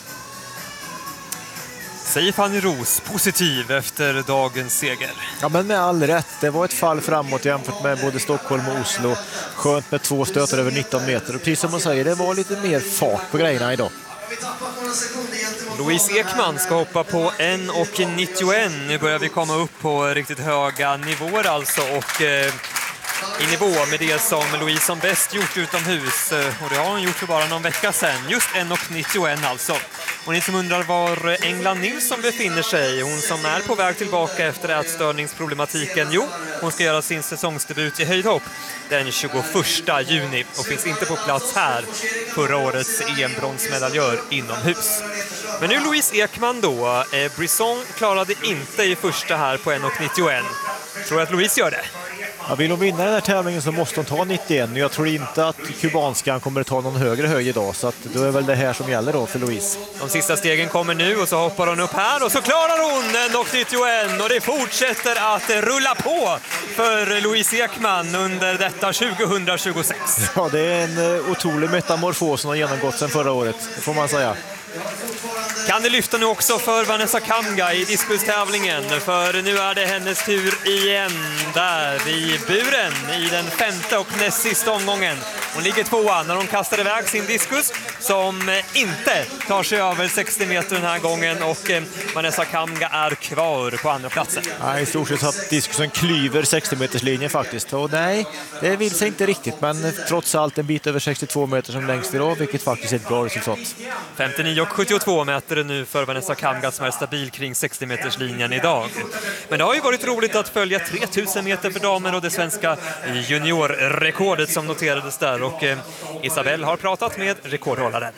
Säger Fanny Roos positiv efter dagens seger. Ja, men med all rätt. Det var ett fall framåt jämfört med både Stockholm och Oslo. Skönt med 2 stötar över 19 meter. Och precis som man säger, det var lite mer fart på grejerna idag. Louise Ekman ska hoppa på 1,91. Nu börjar vi komma upp på riktigt höga nivåer alltså och i nivå med det som Louise som bäst gjort utomhus, och det har hon gjort för bara någon vecka sedan. Just 1,91 alltså. Och ni som undrar var England Nilsson befinner sig, hon som är på väg tillbaka efter ätstörningsproblematiken, jo, hon ska göra sin säsongsdebut i höjdhopp den 21 juni och finns inte på plats här, förra årets EM-bronsmedaljör inomhus. Men nu Louise Ekman då, Brisson klarade inte i första här på 1,91. Tror att Louise gör det? Ja, vill hon vinna den här tävlingen så måste hon ta 91. Jag tror inte att kubanskan kommer att ta någon högre höjd idag, så att då är väl det här som gäller då för Louise. De sista stegen kommer nu och så hoppar hon upp här och så klarar hon 1,91 och det fortsätter att rulla på för Louise Ekman under detta 2026. Ja, det är en otrolig metamorfos som har genomgått sedan förra året, får man säga. Kan det lyfta nu också för Vanessa Kamga i diskustävlingen, för nu är det hennes tur igen där i buren i den 5:e och näst sista omgången. Hon ligger 2:a när hon kastar iväg sin diskus som inte tar sig över 60 meter den här gången, och Vanessa Kamga är kvar på andra platsen. Nej, i stort sett att diskusen klyver 60-meterslinjen faktiskt. Och nej, det vill sig inte riktigt, men trots allt en bit över 62 meter som längst idag, vilket faktiskt är ett bra resultat. 59,72 meter nu för Vanessa Kamga som är stabil kring 60-meterslinjen idag. Men det har ju varit roligt att följa 3000 meter för damer och det svenska juniorrekordet som noterades där, och Isabelle har pratat med rekordhållaren.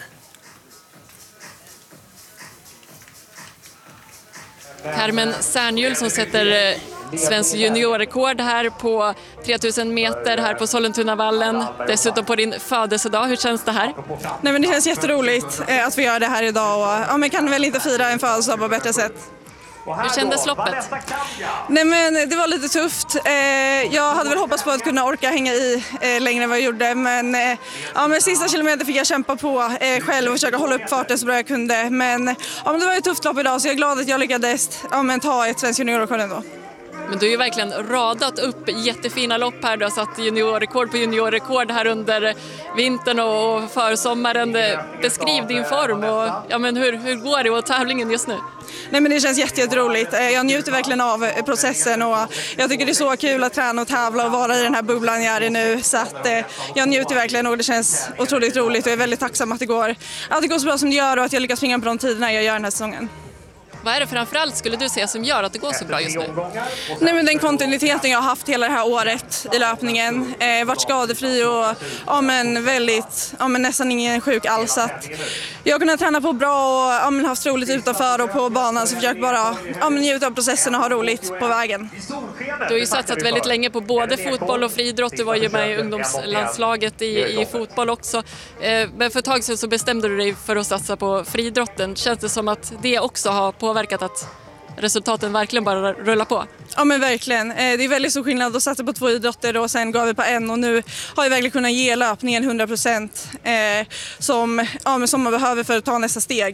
Carmen Särnhjul som sätter svensk juniorrekord här på 3000 meter här på Sollentunavallen. Dessutom på din födelsedag. Hur känns det här? Nej, men det känns jätteroligt att vi gör det här idag och men kan väl inte fira en födelsedag på bättre sätt. Hur kändes loppet? Nej, men det var lite tufft. Jag hade väl hoppats på att kunna orka hänga i längre än vad jag gjorde. Men sista kilometer fick jag kämpa på själv och försöka hålla upp farten så bra jag kunde. Men det var ett tufft lopp idag, så jag är glad att jag lyckades ta ett svensk juniorrekord ändå. Men du har ju verkligen radat upp jättefina lopp här. Du har satt juniorrekord på juniorrekord här under vintern och försommaren. Beskriv din form och hur går det åt tävlingen just nu? Nej, men det känns jätteroligt. Jag njuter verkligen av processen och jag tycker det är så kul att träna och tävla och vara i den här bubblan jag är i nu. Så att jag njuter verkligen och det känns otroligt roligt och jag är väldigt tacksam att det går så bra som det gör och att jag lyckas springa på de tiderna jag gör den här säsongen. Vad är det framförallt skulle du säga som gör att det går så bra just nu? Nej, men den kontinuiteten jag har haft hela det här året i löpningen. Varit skadefri och väldigt, nästan ingen sjuk alls. Att jag har kunnat träna på bra och haft roligt utanför och på banan, så försöker bara njuta av processen och ha roligt på vägen. Du har ju satsat väldigt länge på både fotboll och friidrott. Du var ju med i ungdomslandslaget i fotboll också. Men för ett tag sedan så bestämde du dig för att satsa på friidrotten. Känns det som att det också har påverkat att resultaten verkligen bara rullar på? Ja, men verkligen. Det är väldigt stor skillnad att satsa på 2 idrotter och sen gav vi på en, och nu har jag verkligen kunnat ge löpningen 100% som man behöver för att ta nästa steg.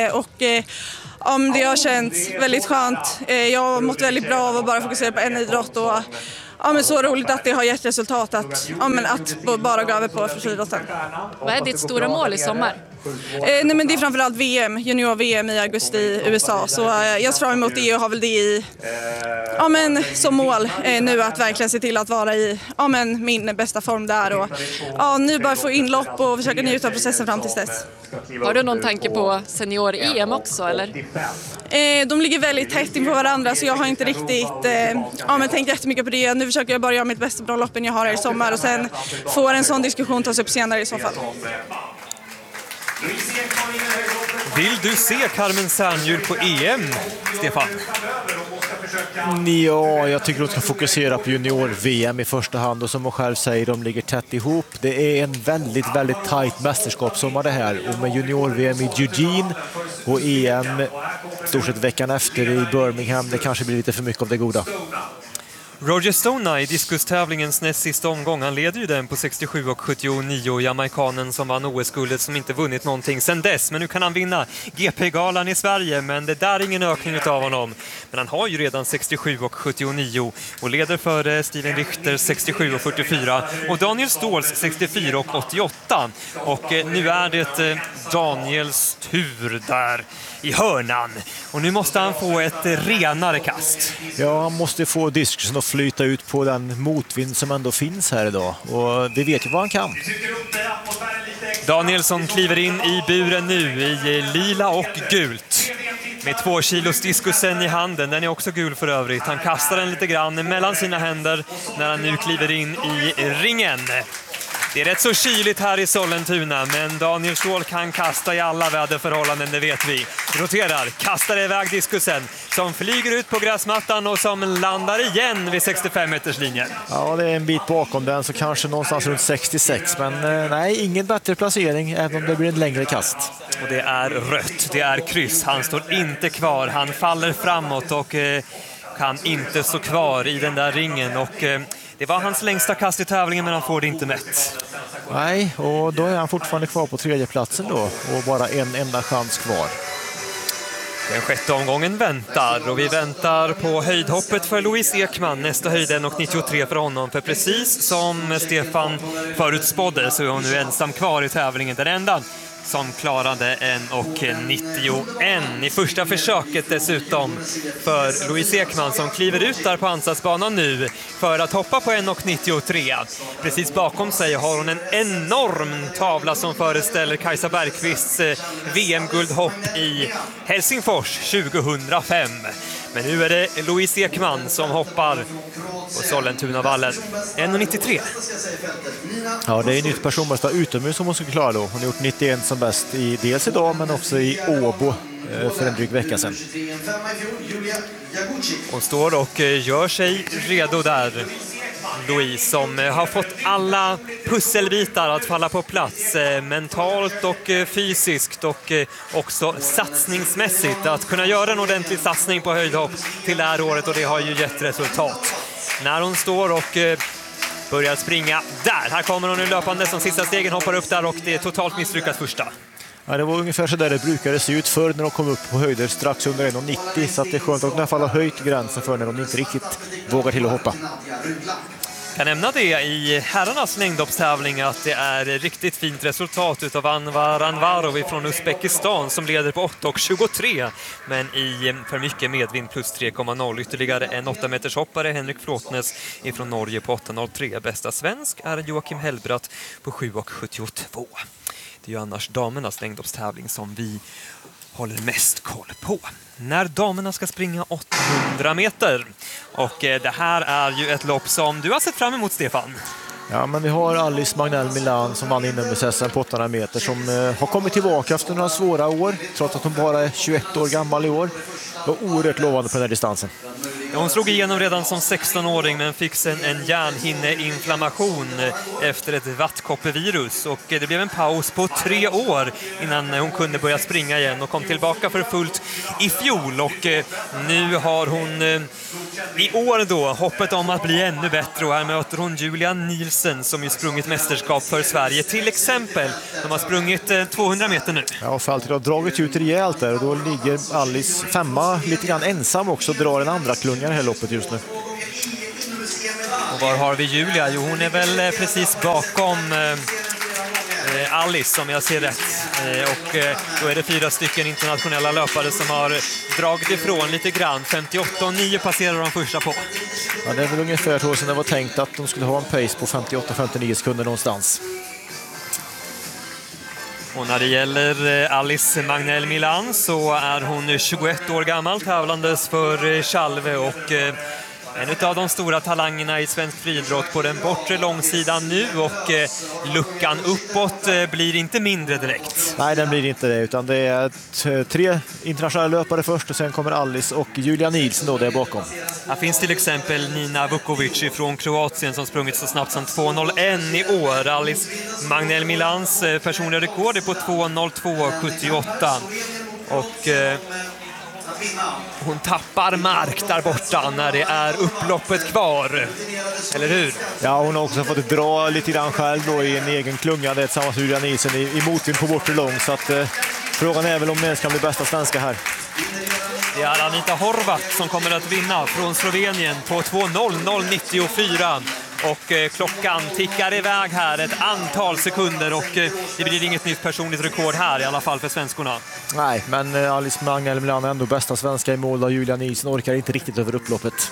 Det har känts väldigt skönt. Jag har mått väldigt bra av att bara fokusera på en idrott och så roligt att det har gett resultat att bara gå över på friidrotten. Vad är ditt stora mål i sommar? Men det är framförallt junior-VM i augusti i USA, så jag ser fram emot det och har väl det som mål nu att verkligen se till att vara i min bästa form där och nu bara få inlopp och försöka njuta av processen fram tills dess. Har du någon tanke på senior-EM också eller? De ligger väldigt tätt in på varandra, så jag har inte riktigt tänkt jättemycket på det. Nu försöker jag bara göra mitt bästa bra loppen jag har här i sommar och sen får en sån diskussion tas upp senare i så fall. Vill du se Carmen Sernhjul på EM, Stefan? Ja, jag tycker att de ska fokusera på junior-VM i första hand, och som hon själv säger, de ligger tätt ihop. Det är en väldigt, väldigt tajt mästerskapssommar det här, och med junior-VM i Eugene och EM stort sett veckan efter i Birmingham, det kanske blir lite för mycket av det goda. Roger Stoney i diskustävlingens näst sista omgång, han leder ju den på 67 och 79, jamaikanen som vann OS-guldet som inte vunnit någonting sedan dess, men nu kan han vinna GP-galan i Sverige, men det där är ingen ökning av honom. Men han har ju redan 67 och 79 och leder för Steven Richter 67 och 44 och Daniel Ståhls 64 och 88, och nu är det Daniels tur där i hörnan, och nu måste han få ett renare kast. Ja, han måste få disken att flyta ut på den motvind som ändå finns här idag, och vi vet ju vad han kan. Danielsson kliver in i buren nu i lila och gult med 2 kilos diskusen i handen. Den är också gul för övrigt. Han kastar den lite grann mellan sina händer när han nu kliver in i ringen. Det är rätt så kyligt här i Sollentuna, men Daniel Ståhl kan kasta i alla väderförhållanden, det vet vi. Roterar, kastar iväg diskusen som flyger ut på gräsmattan och som landar igen vid 65-meterslinjen. Ja, det är en bit bakom den, så kanske någonstans runt 66, men nej, ingen bättre placering även om det blir en längre kast. Och det är rött, det är kryss, han står inte kvar, han faller framåt och kan inte stå kvar i den där ringen, och det var hans längsta kast i tävlingen, men han får det inte mätt. Nej, och då är han fortfarande kvar på 3:e platsen då, och bara en enda chans kvar. Den 6:e omgången väntar, och vi väntar på höjdhoppet för Louise Ekman. Nästa höjd är 1,93 för honom, för precis som Stefan förutspådde så är hon nu ensam kvar i tävlingen. Den enda som klarade 1,91 i första försöket dessutom för Louise Ekman, som kliver ut där på ansatsbanan nu för att hoppa på 1,93. Precis bakom sig har hon en enorm tavla som föreställer Kajsa Bergqvists VM-guldhopp i Helsingfors 2005. Men nu är det Louise Ekman som hoppar på Sollentunavallen. 1,93. Ja, det är nytt personbästa utomhus som hon ska klara då. Hon har gjort 91 som bäst i dels idag, men också i Åbo för en dryg vecka sedan. Hon står och gör sig redo där. Louise som har fått alla pusselbitar att falla på plats mentalt och fysiskt och också satsningsmässigt. Att kunna göra en ordentlig satsning på höjdhopp till det här året, och det har ju gett resultat. När hon står och börjar springa där. Här kommer hon nu löpande som sista stegen, hoppar upp där och det är totalt misslyckat första. Ja, det var ungefär så där det brukade se ut förr när de kom upp på höjder strax under 1,90, så att det är skönt att de i alla fall har höjt gränsen för när de inte riktigt vågar till att hoppa. Kan nämna det i herrarnas längdhoppstävling att det är riktigt fint resultat utav Anvar Anvarov från Uzbekistan som leder på 8,23, men i för mycket medvind plus 3,0. Ytterligare en 8-meters hoppare, Henrik Flåtnes från Norge på 8,03. Bästa svensk är Joakim Hellbratt på 7,72. Det är ju annars damernas längdhoppstävling som vi håller mest koll på. När damerna ska springa 800 meter. Och det här är ju ett lopp som du har sett fram emot, Stefan. Ja, men vi har Alice Magnell Milan som vann inomhus-SM på 800 meter som har kommit tillbaka efter några svåra år, trots att hon bara är 21 år gammal i år. Det var oerhört lovande på den här distansen. Hon slog igenom redan som 16-åring men fick sen en hjärnhinneinflammation efter ett vattkoppevirus, och det blev en paus på 3 år innan hon kunde börja springa igen och kom tillbaka för fullt i fjol, och nu har hon i år då hoppet om att bli ännu bättre, och här möter hon Julia Nielsen som ju sprungit mästerskap för Sverige till exempel. De har sprungit 200 meter nu. Ja, och Falter har dragit ut rejält där, och då ligger Alice femma lite grann ensam också och drar en andra klunga i det här loppet just nu. Och var har vi Julia? Jo, hon är väl precis bakom Alice som jag ser rätt. Och då är det 4 stycken internationella löpare som har dragit ifrån lite grann. 58,9 passerar de första på. Ja, det är väl ungefär så som det var tänkt att de skulle ha en pace på 58-59 sekunder någonstans. Och när det gäller Alice Magnell Milan så är hon 21 år gammal, tävlandes för Chalve, och en av de stora talangerna i svensk friidrott på den bortre långsidan nu, och luckan uppåt blir inte mindre direkt. Nej, den blir inte det, utan det är 3 internationella löpare först och sen kommer Alice och Julia Nielsen då där bakom. Här finns till exempel Nina Vukovic från Kroatien som sprungit så snabbt som 2.01 i år. Alice Magnell Milans personliga rekord är på 2.02,78, och hon tappar mark där borta när det är upploppet kvar, eller hur? Ja, hon har också fått dra lite grann själv då i en egen klunga där tillsammans med Julia Nielsen i motvind på bortre lång, så att frågan är väl om det ska bli bästa svenska här. Det är Anita Horvat som kommer att vinna från Slovenien på 2.00,94. Och klockan tickar iväg här ett antal sekunder, och det blir inget nytt personligt rekord här i alla fall för svenskorna. Nej, men Alice Magnell Milan är ändå bästa svenska i mål, och Julia Nielsen orkar inte riktigt över upploppet.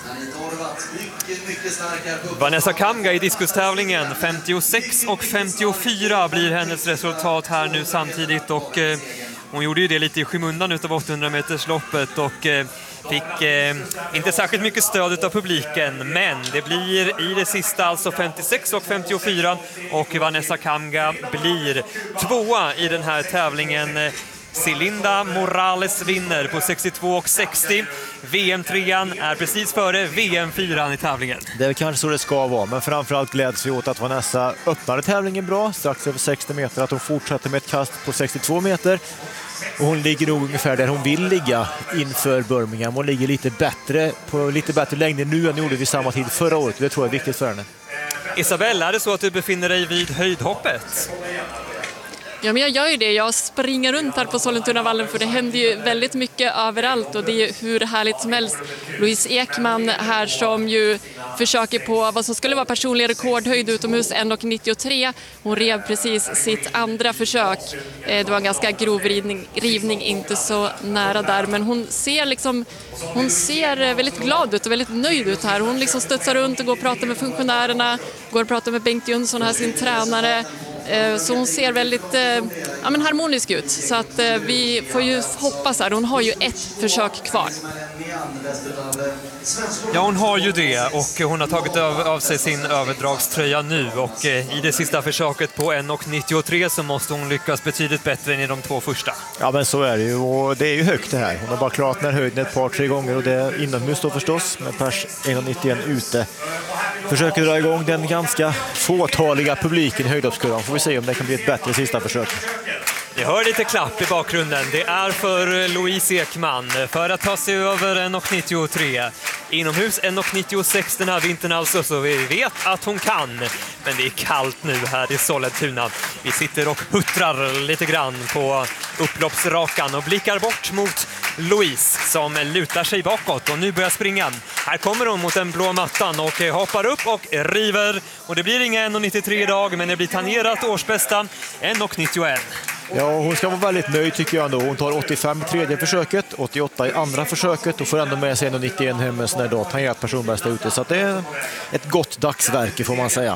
Vanessa Kamga i diskustävlingen 56,54 blir hennes resultat här nu samtidigt, och hon gjorde ju det lite i skymundan utav 800 metersloppet och fick inte särskilt mycket stöd av publiken, men det blir i det sista alltså 56,54, och Vanessa Kamga blir 2:a i den här tävlingen. Celinda Morales vinner på 62,60. VM-3an är precis före VM-4an i tävlingen. Det är kanske så det ska vara, men framförallt gläds vi åt att Vanessa öppnade tävlingen bra, strax över 60 meter, att hon fortsätter med ett kast på 62 meter. Och hon ligger nog ungefär där hon vill ligga inför Birmingham. Hon ligger på lite bättre längd nu än gjorde vid samma tid förra året. Det tror jag är viktigt för henne. Isabelle, är det så att du befinner dig vid höjdhoppet? Ja, men jag gör ju det. Jag springer runt här på Sollentunavallen, för det händer ju väldigt mycket överallt, och det är ju hur härligt som helst. Louise Ekman här som ju försöker på vad som skulle vara personlig rekordhöjd utomhus, 1,93. Hon rev precis sitt andra försök. Det var en ganska grov rivning, inte så nära där, men hon ser väldigt glad ut och väldigt nöjd ut här. Hon liksom studsar runt och går och pratar med funktionärerna, går och pratar med Bengt Jönsson här, sin tränare. Så hon ser väldigt harmonisk ut. Så att vi får ju hoppas här. Hon har ju ett försök kvar. Ja, hon har ju det, och hon har tagit av sig sin överdragströja nu, och i det sista försöket på 1,93 så måste hon lyckas betydligt bättre än i de 2 första. Ja, men så är det ju, och det är ju högt det här. Hon har bara klarat den här höjden ett par, 3 gånger, och det är inomhus då förstås, med pers 1,91 ute. försöker dra igång den ganska fåtaliga publiken i höjdhoppskurvan. Får vi se om det kan bli ett bättre sista försök. Vi hör lite klapp i bakgrunden. Det är för Louise Ekman för att ta sig över 1,93. Inomhus 1,96 den här vintern alltså, så vi vet att hon kan. Men det är kallt nu här i Sollentuna. Vi sitter och huttrar lite grann på upploppsrakan och blickar bort mot Louise som lutar sig bakåt och nu börjar springa. Här kommer hon mot den blå mattan och hoppar upp och river. Och det blir inga 1,93 idag, men det blir tangerat årsbästa 1,91. Ja, hon ska vara väldigt nöjd tycker jag ändå. Hon tar 85 i tredje försöket, 88 i andra försöket och får ändå med sig 1,91 hem med sån här dag tangerat personbästa ute. Så att det är ett gott dagsverke får man säga.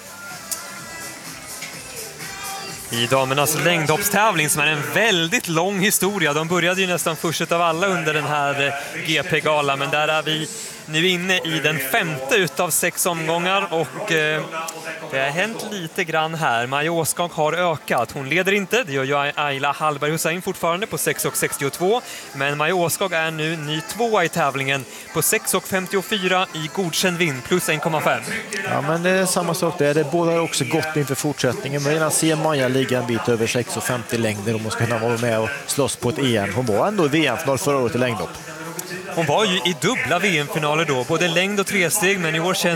I damernas längdhoppstävling som är en väldigt lång historia. De började ju nästan först av alla under den här GP-galan, men där är vi nu inne i den 5:e utav 6 omgångar och det har hänt lite grann här. Maja Åskog har ökat. Hon leder inte, det gör ju Ayla Hallberg Hussein fortfarande på 6,62, men Maja Åskog är nu ny 2 i tävlingen på 6,54 i godkänd vind plus 1,5. Ja, men det är samma sak där. Det båda är också gott inför fortsättningen. Men jag ser Maja ligga en bit över 6,50 längder och hon ska kunna vara med och slåss på ett EM. Hon var ändå i VM-final förra året i längdhopp. Hon var ju i dubbla VM-finaler då, både längd och tresteg, men i år känns